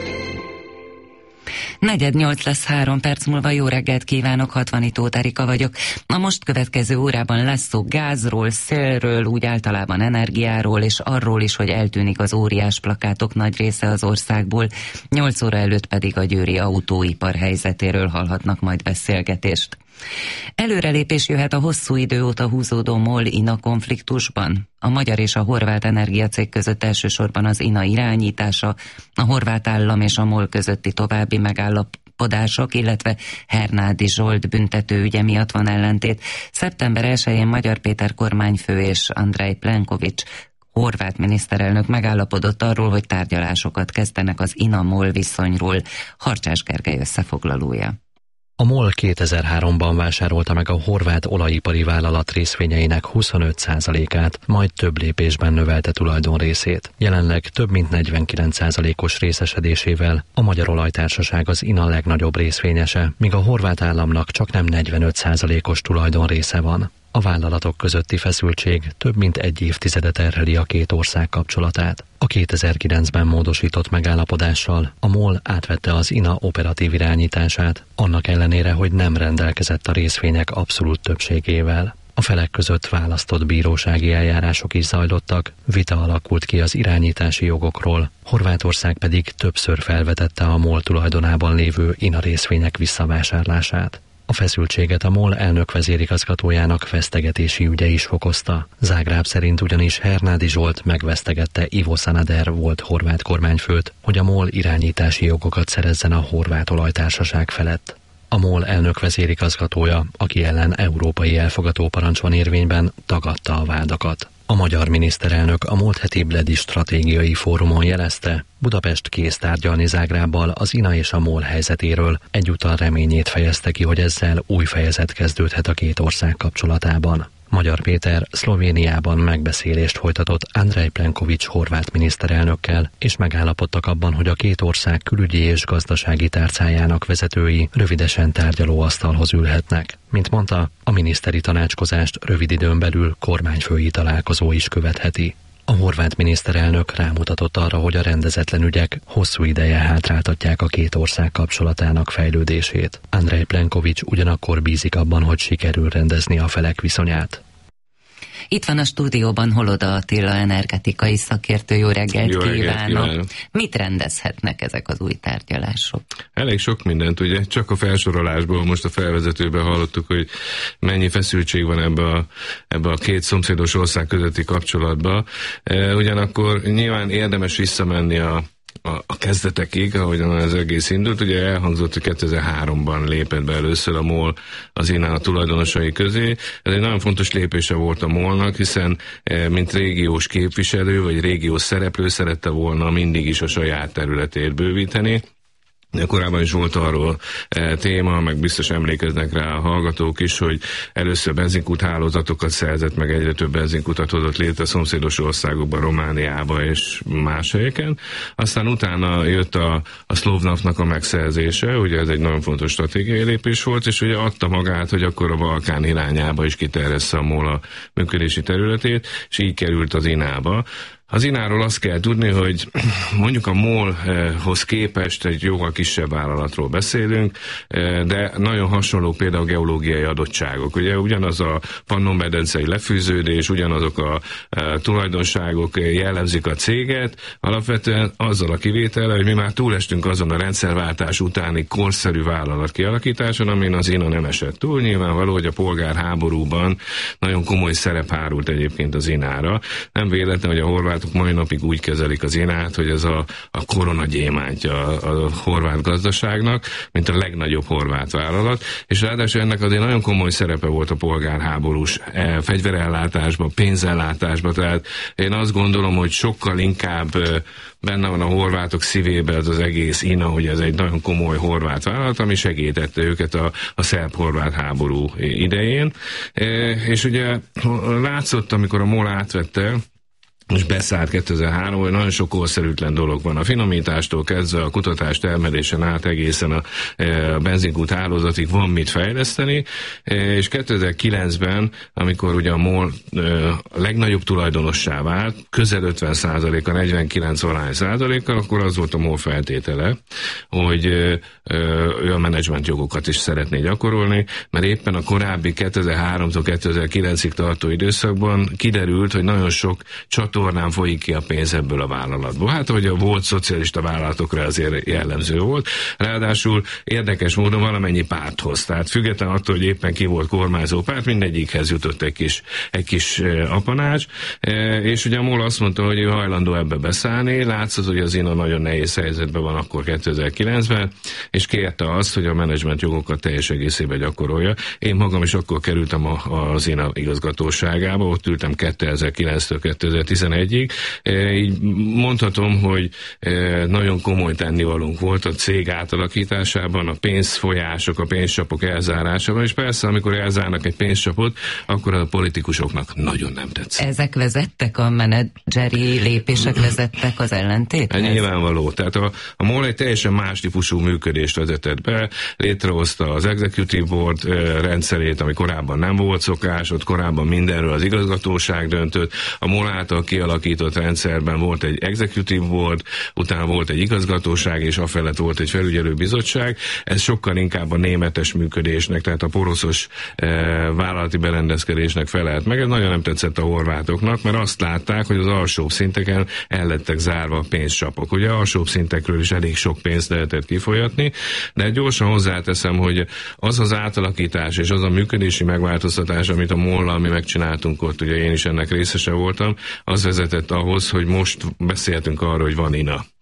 Negyed nyolc lesz három perc múlva. Jó reggelt kívánok, Hatvani Tóth Erika vagyok. A most következő órában lesz szó gázról, szélről, úgy általában energiáról, és arról is, hogy eltűnik az óriás plakátok nagy része az országból. nyolc óra előtt pedig a győri autóipar helyzetéről hallhatnak majd beszélgetést. Előrelépés jöhet a hosszú idő óta húzódó MOL-INA konfliktusban. A magyar és a horvát energiacég között elsősorban az INA irányítása, a horvát állam és a MOL közötti további megállapodások, illetve Hernádi Zsolt büntetőügye miatt van ellentét. szeptember elsején Magyar Péter kormányfő és Andrej Plenković horvát miniszterelnök megállapodott arról, hogy tárgyalásokat kezdenek az INA-MOL viszonyról. Harcsás Gergely összefoglalója. A MOL kétezer-háromban vásárolta meg a horvát olajipari vállalat részvényeinek huszonöt százalékát, majd több lépésben növelte tulajdonrészét. Jelenleg több mint negyvenkilenc százalékos részesedésével a Magyar Olajtársaság az INA legnagyobb részvényese, míg a horvát államnak csaknem negyvenöt százalékos tulajdonrésze van. A vállalatok közötti feszültség több mint egy évtizedet terheli a két ország kapcsolatát. A kétezer-kilencben módosított megállapodással a MOL átvette az INA operatív irányítását, annak ellenére, hogy nem rendelkezett a részvények abszolút többségével. A felek között választott bírósági eljárások is zajlottak, vita alakult ki az irányítási jogokról, Horvátország pedig többször felvetette a MOL tulajdonában lévő INA részvények visszavásárlását. A feszültséget a MOL elnök vezérigazgatójának vesztegetési ügye is fokozta. Zágráb szerint ugyanis Hernádi Zsolt megvesztegette Ivo Sanader volt horvát kormányfőt, hogy a MOL irányítási jogokat szerezzen a horvát olajtársaság felett. A MOL elnök vezérigazgatója, aki ellen európai elfogató parancs van érvényben, tagadta a vádakat. A magyar miniszterelnök a múlt heti Bledi stratégiai fórumon jelezte, Budapest kész tárgyalni Zágrábbal az INA és a MOL helyzetéről, egyúttal reményét fejezte ki, hogy ezzel új fejezet kezdődhet a két ország kapcsolatában. Magyar Péter Szlovéniában megbeszélést folytatott Andrej Plenković horvát miniszterelnökkel, és megállapodtak abban, hogy a két ország külügyi és gazdasági tárcájának vezetői rövidesen tárgyalóasztalhoz ülhetnek. Mint mondta, a miniszteri tanácskozást rövid időn belül kormányfői találkozó is követheti. A horvát miniszterelnök rámutatott arra, hogy a rendezetlen ügyek hosszú ideje hátráltatják a két ország kapcsolatának fejlődését. Andrej Plenković ugyanakkor bízik abban, hogy sikerül rendezni a felek viszonyát. Itt van a stúdióban Holoda Attila energetikai szakértő. Jó reggelt, Jó reggelt kívánok! kívánok. Mit rendezhetnek ezek az új tárgyalások? Elég sok mindent, ugye? Csak a felsorolásból, most a felvezetőben hallottuk, hogy mennyi feszültség van ebbe a, ebbe a két szomszédos ország közötti kapcsolatba. E, ugyanakkor nyilván érdemes visszamenni a A, a kezdetekig, ahogyan az egész indult, ugye elhangzott, hogy kétezer-háromban lépett be először a MOL az innen a tulajdonosai közé. Ez egy nagyon fontos lépése volt a MOL-nak, hiszen e, mint régiós képviselő, vagy régiós szereplő szerette volna mindig is a saját területét bővíteni. Korábban is volt arról e, téma, meg biztos emlékeznek rá a hallgatók is, hogy először benzinkút hálózatokat szerzett, meg egyre több benzinkutat hozott létre a szomszédos országokban, Romániába és más helyeken. Aztán utána jött a, a Szlovnafnak a megszerzése, ugye ez egy nagyon fontos stratégiai lépés volt, és ugye adta magát, hogy akkor a Balkán irányába is kiterjessze a MOL a működési területét, és így került az inába. Az ináról azt kell tudni, hogy mondjuk a MOL-hoz képest egy jóval kisebb vállalatról beszélünk, de nagyon hasonló például a geológiai adottságok. Ugye ugyanaz a Pannon-medencei lefűződés, ugyanazok a tulajdonságok jellemzik a céget, alapvetően azzal a kivétellel, hogy mi már túlestünk azon a rendszerváltás utáni korszerű vállalat kialakításon, amin az iná nem esett túl. Nyilvánvaló, hogy a polgárháborúban nagyon komoly szerep hárult egyébként az inára. Nem véletlen, hogy a horvát mai napig úgy kezelik az inát, hogy ez a, a koronagyémántja a, a horvát gazdaságnak, mint a legnagyobb horvát vállalat, és ráadásul ennek azért nagyon komoly szerepe volt a polgárháborús e, fegyverellátásban, pénzellátásban, tehát én azt gondolom, hogy sokkal inkább e, benne van a horvátok szívében ez az egész iná, hogy ez egy nagyon komoly horvát vállalat, ami segítette őket a, a szerb-horvát háború idején, e, és ugye látszott, amikor a MOL átvette, most beszállt kétezer-három, hogy nagyon sok korszerűtlen dolog van. A finomítástól kezdve a kutatás termelésen át egészen a, a benzinkút hálózatig van mit fejleszteni, és kétezer-kilencben, amikor ugye a MOL a legnagyobb tulajdonossá vált, közel ötven százaléka, negyvenkilenc valány százalékkal, akkor az volt a MOL feltétele, hogy ő a menedzsment jogokat is szeretné gyakorolni, mert éppen a korábbi kétezer-háromtól kétezer-kilencig tartó időszakban kiderült, hogy nagyon sok csatornán folyik ki a pénz ebből a vállalatból. Hát, hogy a volt szocialista vállalatokra azért jellemző volt. Ráadásul érdekes módon valamennyi párthoz. Tehát független attól, hogy éppen ki volt kormányzó párt, mindegyikhez jutott egy kis, egy kis apanás. És ugye a MOL azt mondta, hogy ő hajlandó ebbe beszállni. Látszott, hogy az iná nagyon nehéz helyzetben van akkor kétezer-kilencben, és kérte azt, hogy a menedzsment jogokat teljes egészében gyakorolja. Én magam is akkor kerültem a, az iná igazgatóságába, ott ültem kétezer-kilenctől kétezer-tizenegyig. Így mondhatom, hogy nagyon komoly tennivalónk volt a cég átalakításában, a pénzfolyások, a pénzcsapok elzárásában, és persze, amikor elzárnak egy pénzcsapot, akkor a politikusoknak nagyon nem tetszik. Ezek vezettek, a menedzseri lépések vezettek az ellentéthez? Hát nyilvánvaló. Tehát a, a MOL egy teljesen más típusú működést vezetett be, létrehozta az Executive Board rendszerét, ami korábban nem volt szokás, ott korábban mindenről az igazgatóság döntött. A MOL által kialakított rendszerben volt egy Executive Board, utána volt egy igazgatóság, és afelett volt egy felügyelőbizottság. Ez sokkal inkább a németes működésnek, tehát a poroszos e, vállalati berendezkedésnek felelt meg. Ez nagyon nem tetszett a horvátoknak, mert azt látták, hogy az alsóbb szinteken el lettek zárva a pénzcsapok. Ugye alsóbb szintekről is elég sok pénzt lehetett kifolyatni, de gyorsan hozzáteszem, hogy az az átalakítás és az a működési megváltoztatás, amit a MOL-lal mi megcsináltunk ott, ugye én is ennek részese voltam, az vezetett ahhoz, hogy most beszéltünk arról, hogy van iná.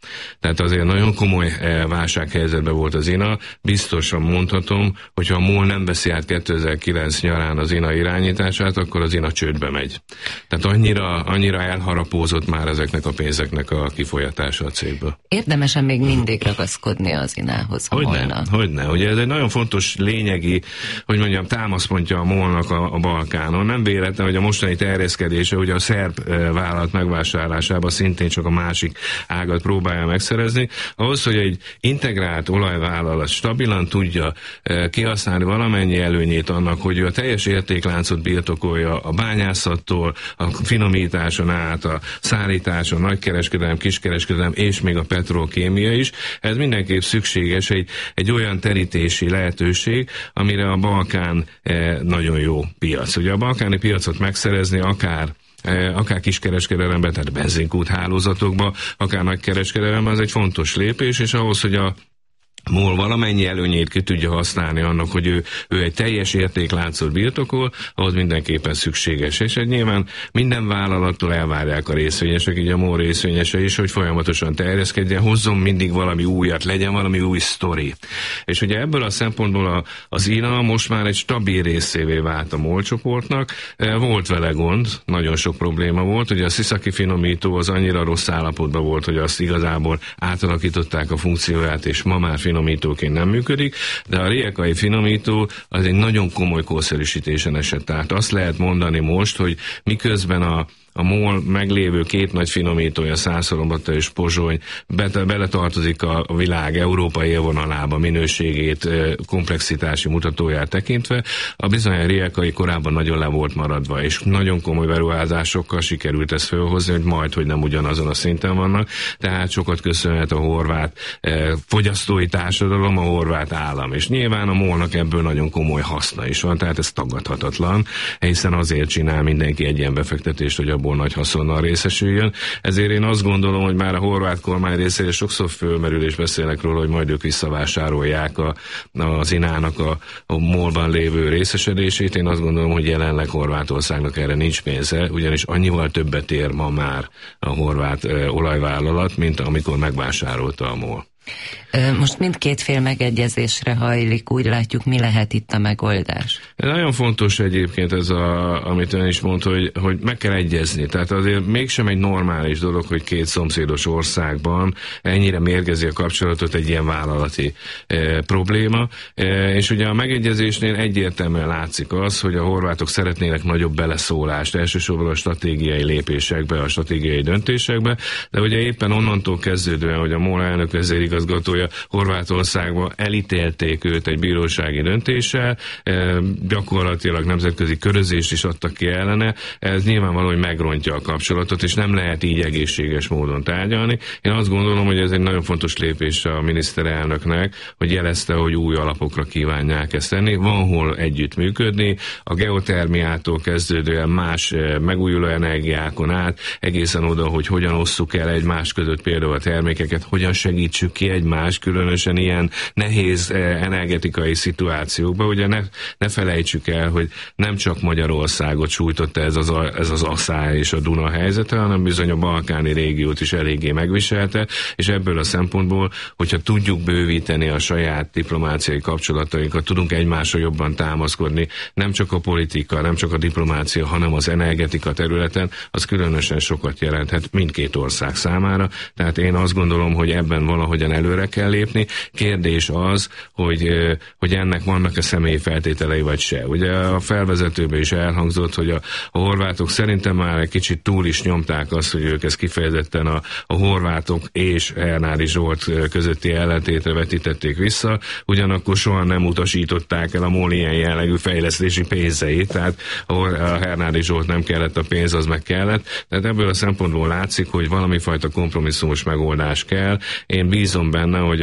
Tehát azért nagyon komoly válsághelyzetben volt az INA. Biztosan mondhatom, hogyha a MOL nem veszi át kétezer-kilenc nyarán az INA irányítását, akkor az INA csődbe megy. Tehát annyira, annyira elharapózott már ezeknek a pénzeknek a kifolyatása a cégből. Érdemesen még mindig ragaszkodni az inához a MOL-nak. Hogyne, hogyne. Ugye ez egy nagyon fontos lényegi, hogy mondjam, támaszpontja a MOL-nak a, a Balkánon. Nem véletlen, hogy a mostani terjeszkedése ugye a szerb vállalat megvásárlásában szintén csak a másik ágat próbálja megszerezni. Ahhoz, hogy egy integrált olajvállalat stabilan tudja kihasználni valamennyi előnyét annak, hogy ő a teljes értékláncot birtokolja a bányászattól, a finomításon át, a szállításon, nagykereskedelem, kiskereskedelem és még a petrokémia is. Ez mindenképp szükséges egy, egy olyan terítési lehetőség, amire a Balkán nagyon jó piac. Ugye a balkáni piacot megszerezni akár akár kiskereskedelemben, tehát benzinkút hálózatokban, akár nagykereskedelemben, az egy fontos lépés, és ahhoz, hogy a MOL valamennyi előnyét ki tudja használni annak, hogy ő, ő egy teljes értékláncot birtokol, ahhoz mindenképpen szükséges. És egy nyilván minden vállalattól elvárják a részvényesek, így a MOL részvényese is, hogy folyamatosan terjeszkedjen, hozzon mindig valami újat, legyen valami új sztori. És ugye ebből a szempontból a, az INA most már egy stabil részévé vált a MOL csoportnak. Volt vele gond, nagyon sok probléma volt, ugye a Sziszaki finomító az annyira rossz állapotban volt, hogy azt igazából átalakították a funkcióját, és ma már finomítóként nem működik, de a rijeka finomító az egy nagyon komoly korszerűsítésen esett. Tehát azt lehet mondani most, hogy miközben a a MOL meglévő két nagy finomítója, Szászalombata és Pozsony beletartozik a világ európai élvonalába minőségét, komplexitási mutatóját tekintve. A bizony rijekai korábban nagyon le volt maradva, és nagyon komoly beruházásokkal sikerült ezt fölhozni, hogy majd, hogy nem ugyanazon a szinten vannak. Tehát sokat köszönhet a horvát fogyasztói társadalom, a horvát állam. És nyilván a MOL-nak ebből nagyon komoly haszna is van, tehát ez tagadhatatlan, hiszen azért csinál mindenki egy ilyen befektetést, hogy a nagy haszonnal részesüljön. Ezért én azt gondolom, hogy már a horvát kormány részére sokszor fölmerül és beszélnek róla, hogy majd ők visszavásárolják a, az inának a, a MOL-ban lévő részesedését. Én azt gondolom, hogy jelenleg Horvátországnak erre nincs pénze, ugyanis annyival többet ér ma már a horvát ö, olajvállalat, mint amikor megvásárolta a MOL. Most mindkét fél megegyezésre hajlik, úgy látjuk, mi lehet itt a megoldás? Ez nagyon fontos egyébként ez, a, amit ön is mondta, hogy, hogy meg kell egyezni. Tehát azért mégsem egy normális dolog, hogy két szomszédos országban ennyire mérgezi a kapcsolatot egy ilyen vállalati e, probléma. E, és ugye a megegyezésnél egyértelműen látszik az, hogy a horvátok szeretnének nagyobb beleszólást, elsősorban a stratégiai lépésekbe, a stratégiai döntésekbe, de ugye éppen onnantól kezdődően, hogy a MOL elnök vezérigazgatója Horvátországban elítélték őt egy bírósági döntéssel, e, gyakorlatilag nemzetközi körözést is adtak ki ellene, ez nyilvánvaló, hogy megrontja a kapcsolatot, és nem lehet így egészséges módon tárgyalni. Én azt gondolom, hogy ez egy nagyon fontos lépés a miniszterelnöknek, hogy jelezte, hogy új alapokra kívánják ezt tenni. Van hol együttműködni, a geotermiától kezdődően más megújuló energiákon át, egészen oda, hogy hogyan osszuk el egymás között például a termékeket, hogyan segítsük ki egymást, különösen ilyen nehéz energetikai szituációkban. Ugye ne, ne felejtsük el, hogy nem csak Magyarországot sújtotta ez az, ez az Asszály és a Duna helyzete, hanem bizony a balkáni régiót is eléggé megviselte, és ebből a szempontból, hogyha tudjuk bővíteni a saját diplomáciai kapcsolatainkat, tudunk egymásra jobban támaszkodni, nem csak a politika, nem csak a diplomácia, hanem az energetika területen, az különösen sokat jelenthet mindkét ország számára. Tehát én azt gondolom, hogy ebben valahogyan előre kell lépni. Kérdés az, hogy, hogy ennek vannak-e személyi feltételei vagy se. Ugye a felvezetőben is elhangzott, hogy a, a horvátok szerintem már egy kicsit túl is nyomták azt, hogy ők ezt kifejezetten a, a horvátok és Hernádi Zsolt közötti ellentétre vetítették vissza, ugyanakkor soha nem utasították el a MOL ilyen jellegű fejlesztési pénzeit, tehát a Hernádi Zsolt nem kellett a pénz, az meg kellett. Tehát ebből a szempontból látszik, hogy valami fajta kompromisszumos megoldás kell. Én bízom benne, hogy a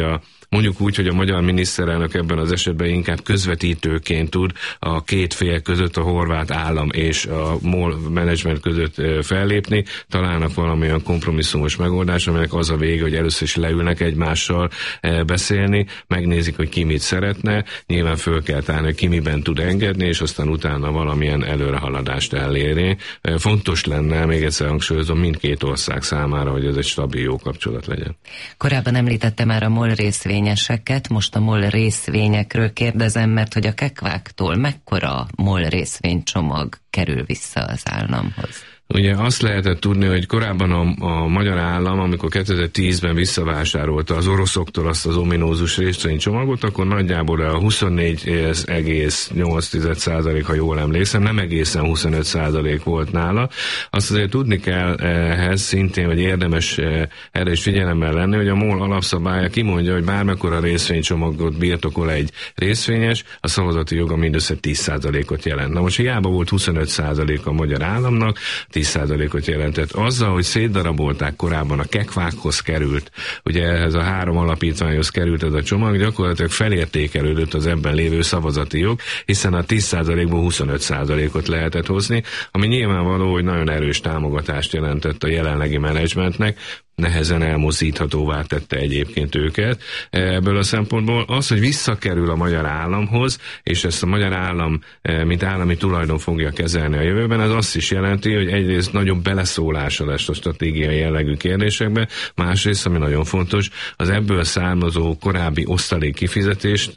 mondjuk úgy, hogy a magyar miniszterelnök ebben az esetben inkább közvetítőként tud a két fél között, a horvát állam és a MOL menedzsment között fellépni, találnak valamilyen kompromisszumos megoldás, aminek az a vége, hogy először is leülnek egymással beszélni, megnézik, hogy ki mit szeretne, nyilván föl kell tárni, hogy ki miben tud engedni, és aztán utána valamilyen előrehaladást elérni. Fontos lenne, még egyszer hangsúlyozom, mindkét ország számára, hogy ez egy stabil, jó kapcsolat legyen. Korábban említette már a MOL részvényeseket, most a MOL részvényekről kérdezem, mert hogy a kekváktól mekkora MOL részvénycsomag kerül vissza az államhoz? Ugye azt lehetett tudni, hogy korábban a, a magyar állam, amikor kétezer-tízben visszavásárolta az oroszoktól azt az ominózus részvénycsomagot, akkor nagyjából a huszonnégy egész nyolc százalék, ha jól emlékszem, nem egészen huszonöt százalék volt nála. Azt azért tudni kell ehhez szintén, vagy érdemes erre is figyelemmel lenni, hogy a MOL alapszabálya kimondja, hogy bármekkora részvénycsomagot birtokol egy részvényes, a szavazati joga mindössze tíz százalékot jelent. Na most hiába volt huszonöt százalék a magyar államnak, tíz százalékot jelentett. Azzal, hogy szétdarabolták korábban, a kekvákhoz került, ugye ehhez a három alapítványhoz került ez a csomag, gyakorlatilag felértékelődött az ebben lévő szavazati jog, hiszen a tíz százalékból huszonöt százalékot lehetett hozni, ami nyilvánvaló, hogy nagyon erős támogatást jelentett a jelenlegi menedzsmentnek, nehezen elmozdíthatóvá tette egyébként őket. Ebből a szempontból az, hogy visszakerül a magyar államhoz, és ezt a magyar állam, mint állami tulajdon fogja kezelni a jövőben, ez azt is jelenti, hogy egyrészt nagyobb beleszólása lesz a stratégiai jellegű kérdésekbe, másrészt, ami nagyon fontos, az ebből származó korábbi osztalék kifizetést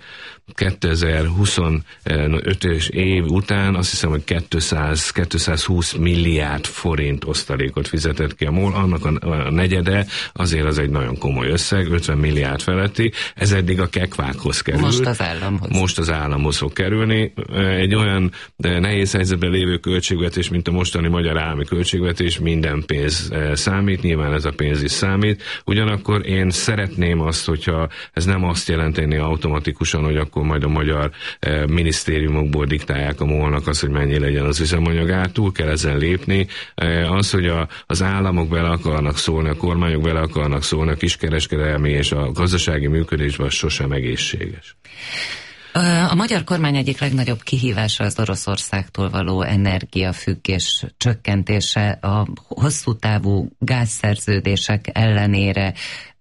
kétezer-huszonötös év után azt hiszem, hogy kétszáz kétszázhúsz milliárd forint osztalékot fizetett ki a MOL, annak a negyede, azért az egy nagyon komoly összeg, ötven milliárd feletti, ez eddig a kekvákhoz kerül. Most az államhoz. Most az államhoz fog kerülni. Egy olyan nehéz helyzetben lévő költségvetés, mint a mostani magyar állami költségvetés, minden pénz számít, nyilván ez a pénz is számít. Ugyanakkor én szeretném azt, hogyha ez nem azt jelenteni automatikusan, hogy akkor majd a magyar minisztériumokból diktálják a MOL-nak azt, hogy mennyi legyen az üzemanyagár, túl kell ezen lépni. Az, hogy a, az államok bele akarnak szólni, a kormányok bele akarnak szólni a kiskereskedelmi és a gazdasági működésben, az sosem egészséges. A magyar kormány egyik legnagyobb kihívása az Oroszországtól való energiafüggés csökkentése, a hosszú távú gázszerződések ellenére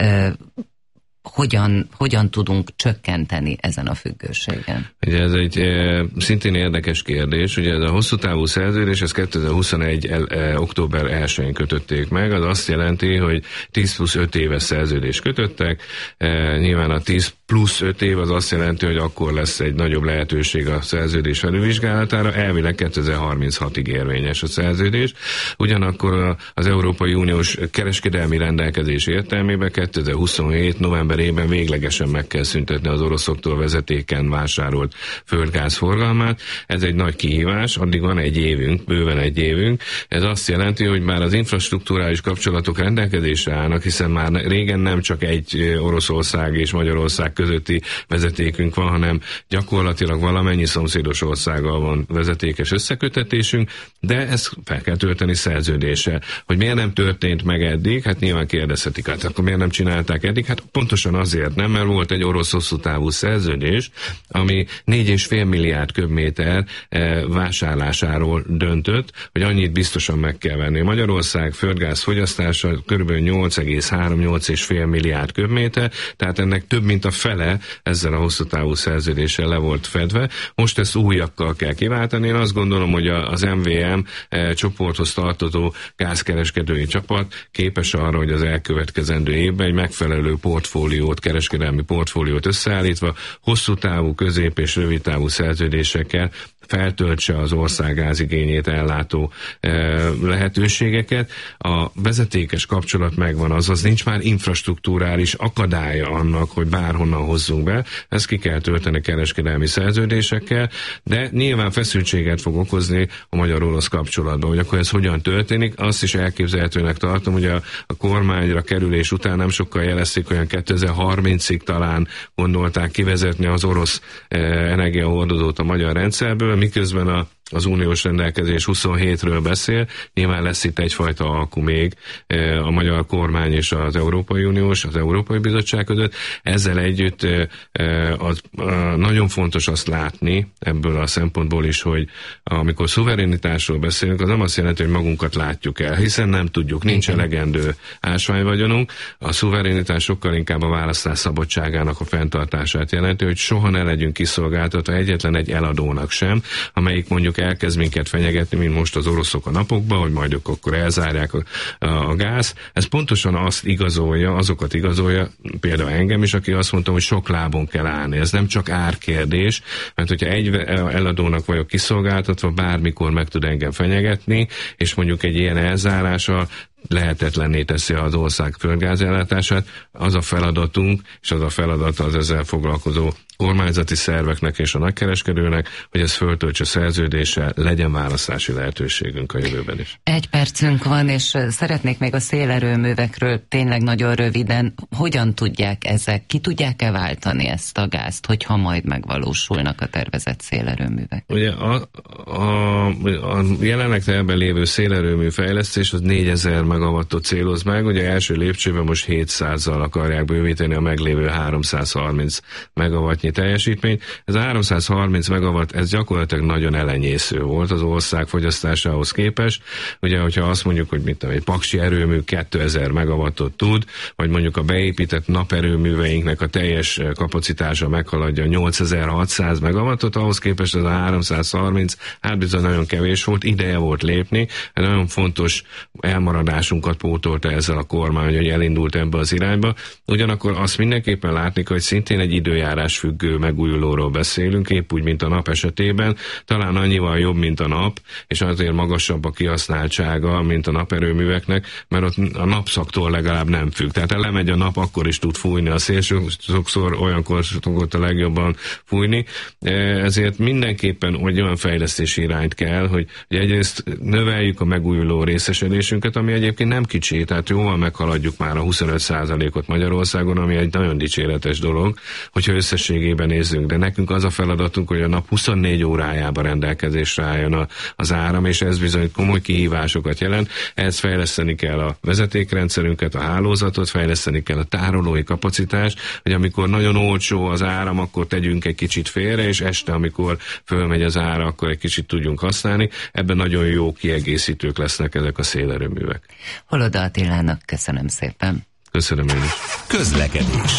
Hogyan, hogyan tudunk csökkenteni ezen a függőségen? Ugye ez egy e, szintén érdekes kérdés. Ugye ez a hosszú távú szerződés, ez kétezer-huszonegy el, e, október elsején kötötték meg. Az azt jelenti, hogy tíz plusz öt éves szerződést kötöttek. E, nyilván a tíz plusz öt év az azt jelenti, hogy akkor lesz egy nagyobb lehetőség a szerződés felülvizsgálatára. Elvileg kétezer-harminchatig érvényes a szerződés. Ugyanakkor az Európai Uniós kereskedelmi rendelkezés értelmében kétezer-huszonhét novemberében véglegesen meg kell szüntetni az oroszoktól vezetéken vásárolt földgáz forgalmát. Ez egy nagy kihívás, addig van egy évünk, bőven egy évünk. Ez azt jelenti, hogy már az infrastrukturális kapcsolatok rendelkezésre állnak, hiszen már régen nem csak egy Oroszország és Magyarország közötti vezetékünk van, hanem gyakorlatilag valamennyi szomszédos országgal van vezetékes összekötetésünk, de ezt fel kell tölteni szerződéssel. Hogy miért nem történt meg eddig? Hát nyilván kérdezhetik, hát akkor miért nem csinálták eddig? Hát pontosan azért nem, mert volt egy orosz hosszú távú szerződés, ami négy és fél milliárd köbméter vásárlásáról döntött, hogy annyit biztosan meg kell venni. Magyarország földgáz fogyasztása kb. nyolc egész három nyolc és fél milliárd köbméter, tehát ennek több mint a fele ezzel a hosszú távú szerződéssel le volt fedve. Most ezt újakkal kell kiváltani. Én azt gondolom, hogy az em vé em csoporthoz tartozó gázkereskedői csapat képes arra, hogy az elkövetkezendő évben egy megfelelő portfóliót, kereskedelmi portfóliót összeállítva, hosszú távú, közép és rövid távú szerződésekkel feltöltse az ország gázigényét ellátó e, lehetőségeket. A vezetékes kapcsolat megvan, azaz nincs már infrastruktúrális akadálya annak, hogy bárhonnan hozzunk be. Ezt ki kell tölteni kereskedelmi szerződésekkel, de nyilván feszültséget fog okozni a magyar-orosz kapcsolatban. Hogy akkor ez hogyan történik, azt is elképzelhetőnek tartom, hogy a, a kormányra kerülés után nem sokkal jelezték, olyan kétezer-harmincig talán gondolták kivezetni az orosz e, energiahordozót a magyar rendszerből, miközben a az uniós rendelkezés huszonhétről beszél, nyilván lesz itt egyfajta alku még a magyar kormány és az Európai Uniós, az Európai Bizottság között. Ezzel együtt az, nagyon fontos azt látni ebből a szempontból is, hogy amikor szuverenitásról beszélünk, az nem azt jelenti, hogy magunkat látjuk el, hiszen nem tudjuk, nincs elegendő ásványvagyonunk. A szuverenitás sokkal inkább a választás szabadságának a fenntartását jelenti, hogy soha ne legyünk kiszolgáltatva egyetlen egy eladónak sem, amelyik mondjuk elkezd minket fenyegetni, mint most az oroszok a napokban, hogy majd ők akkor elzárják a, a, a gáz. Ez pontosan azt igazolja, azokat igazolja, például engem is, aki azt mondta, hogy sok lábon kell állni. Ez nem csak árkérdés, mert hogyha egy eladónak vagyok kiszolgáltatva, bármikor meg tud engem fenyegetni, és mondjuk egy ilyen elzárással lehetetlenné teszi az ország földgázellátását, az a feladatunk, és az a feladat az ezzel foglalkozó kormányzati szerveknek és a nagykereskedőnek, hogy ez föltöltse szerződéssel, legyen választási lehetőségünk a jövőben is. Egy percünk van, és szeretnék még a szélerőművekről tényleg nagyon röviden, hogyan tudják ezek, ki tudják-e váltani ezt a gázt, hogyha majd megvalósulnak a tervezett szélerőművek? Ugye a, a, a jelenleg tervben lévő szélerőmű fejlesztés az négyezer megawattot céloz meg, ugye első lépcsőben most hétszázzal akarják bővíteni a meglévő háromszázharminc megawattnyi teljesítményt. Ez a háromszázharminc megawatt, ez gyakorlatilag nagyon elenyésző volt az ország fogyasztásához képest. Ugye, hogyha azt mondjuk, hogy mit tudom, egy paksi erőmű kétezer megawattot tud, vagy mondjuk a beépített naperőműveinknek a teljes kapacitása meghaladja nyolcezer-hatszáz megawattot, ahhoz képest ez a háromszázharminc, hát bizony nagyon kevés volt, ideje volt lépni, nagyon fontos elmaradásunkat pótolta ezzel a kormány, hogy elindult ebbe az irányba. Ugyanakkor azt mindenképpen látni, hogy szintén egy időjárás függő megújulóról beszélünk, épp úgy, mint a nap esetében, talán annyival jobb, mint a nap, és azért magasabb a kihasználtsága, mint a naperőműveknek, mert ott a napszaktól legalább nem függ. Tehát ha lemegy a nap, akkor is tud fújni a szél, sokszor olyankor szokott a legjobban fújni. Ezért mindenképpen olyan fejlesztési irányt kell, hogy egyrészt növeljük a megújuló részesedésünket, ami egyébként nem kicsi, tehát jóval meghaladjuk már a huszonöt százalékot Magyarországon, ami egy nagyon dicséretes dolog, hogyha összességében nézzünk, de nekünk az a feladatunk, hogy a nap huszonnégy órájában rendelkezésre álljon az áram, és ez bizony komoly kihívásokat jelent. Ehhez fejleszteni kell a vezetékrendszerünket, a hálózatot, fejleszteni kell a tárolói kapacitást, hogy amikor nagyon olcsó az áram, akkor tegyünk egy kicsit félre, és este, amikor fölmegy az ára, akkor egy kicsit tudjunk használni. Ebben nagyon jó kiegészítők lesznek ezek a szélerőművek. Holoda Attilának köszönöm szépen. Köszönöm én is. Közlekedés.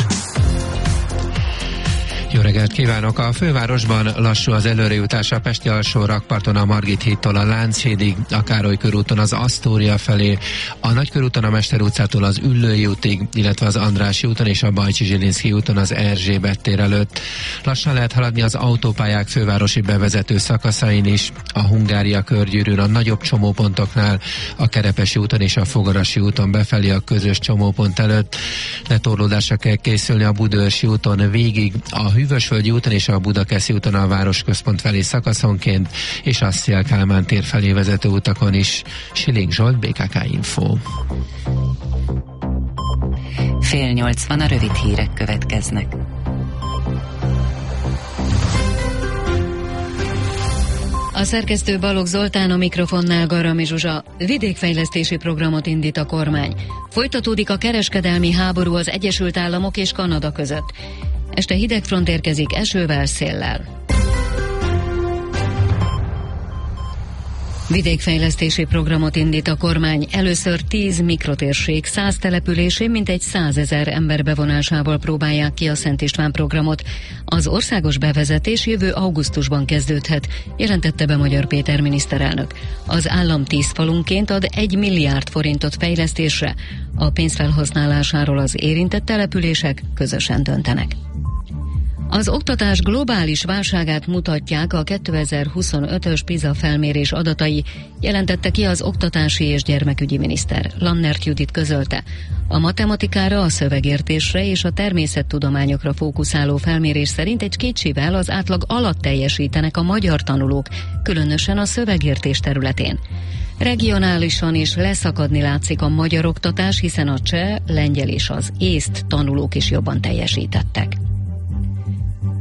Jó reggelt kívánok! A fővárosban lassú az előrejutás a Pesti alsó rakparton a Margit hídtól a Lánchídig, a Károly körúton az Asztória felé, a Nagykörúton a Mester utcától az Üllői útig, illetve az Andrássy úton és a Bajcsi-Zsilinszky úton az Erzsébet tér előtt. Lassan lehet haladni az autópályák fővárosi bevezető szakaszain is, a Hungária körgyűrűn a nagyobb csomópontoknál, a Kerepesi úton és a Fogarasi úton befelé a közös csomópont előtt. Letorlódásra kell készülni a Budaörsi úton végig, a Hűvösvölgyi úton és a Budakeszi úton a városközpont felé szakaszonként, és a Széll-Kálmán tér felé vezető utakon is. Siling Zsolt, bé ká ká Info. Fél nyolc van, a rövid hírek következnek. A szerkesztő Balogh Zoltán, a mikrofonnál Garami Zsuzsa. Vidékfejlesztési programot indít a kormány. Folytatódik a kereskedelmi háború az Egyesült Államok és Kanada között. Este hidegfront érkezik esővel, széllel. Vidékfejlesztési programot indít a kormány. Először tíz mikrotérség, száz településén mintegy százezer ember bevonásával próbálják ki a Szent István programot. Az országos bevezetés jövő augusztusban kezdődhet, jelentette be Magyar Péter miniszterelnök. Az állam tíz falunként ad egy milliárd forintot fejlesztésre. A pénz felhasználásáról az érintett települések közösen döntenek. Az oktatás globális válságát mutatják a kétezer-huszonötös PISA felmérés adatai, jelentette ki az oktatási és gyermekügyi miniszter. Lannert Judit közölte. A matematikára, a szövegértésre és a természettudományokra fókuszáló felmérés szerint egy kicsivel az átlag alatt teljesítenek a magyar tanulók, különösen a szövegértés területén. Regionálisan is leszakadni látszik a magyar oktatás, hiszen a cseh, lengyel és az észt tanulók is jobban teljesítettek.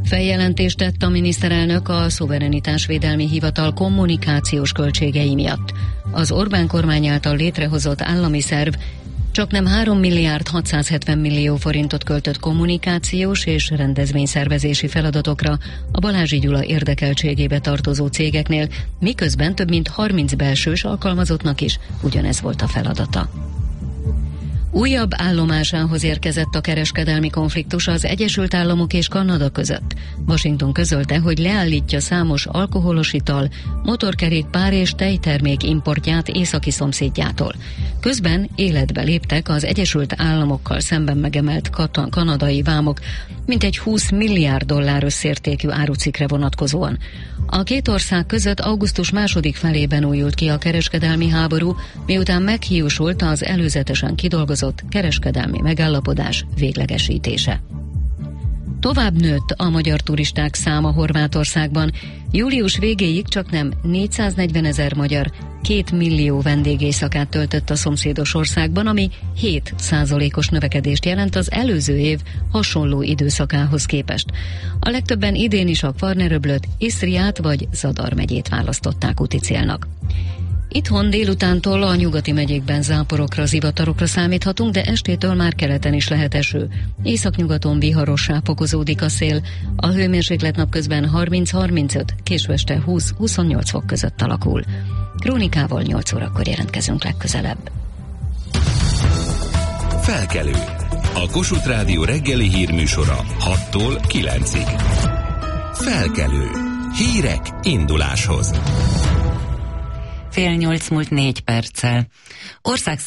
Feljelentést tett a miniszterelnök a Szuverenitásvédelmi Hivatal kommunikációs költségei miatt. Az Orbán kormány által létrehozott állami szerv csaknem három milliárd hatszázhetven millió forintot költött kommunikációs és rendezvényszervezési feladatokra a Balázsi Gyula érdekeltségébe tartozó cégeknél, miközben több mint harminc belsős alkalmazottnak is ugyanez volt a feladata. Újabb állomásához érkezett a kereskedelmi konfliktus az Egyesült Államok és Kanada között. Washington közölte, hogy leállítja számos alkoholos ital, motorkerékpár és tejtermék importját északi szomszédjától. Közben életbe léptek az Egyesült Államokkal szemben megemelt kat- kanadai vámok, mintegy húsz milliárd dollár összértékű árucikkre vonatkozóan. A két ország között augusztus második felében újult ki a kereskedelmi háború, miután meghiúsult az előzetesen kidolgozott kereskedelmi megállapodás véglegesítése. Tovább nőtt a magyar turisták száma Horvátországban. Július végéig csaknem négyszáznegyvenezer magyar két millió vendégészakát töltött a szomszédos országban, ami hét százalékos növekedést jelent az előző év hasonló időszakához képest. A legtöbben idén is a Kvarneröblöt, Isztriát vagy Zadar megyét választották úti célnak. Itthon délutántól a nyugati megyékben záporokra, zivatarokra számíthatunk, de estétől már keleten is lehet eső. Északnyugaton viharossá fokozódik a szél, a hőmérséklet napközben harminc-harmincöt, késő este húsz-huszonnyolc fok között alakul. Krónikával nyolc órakor jelentkezünk legközelebb. Felkelő. A Kossuth Rádió reggeli hírműsora hattól kilencig. Felkelő. Hírek induláshoz. Fél nyolc múlt négy perccel. Ország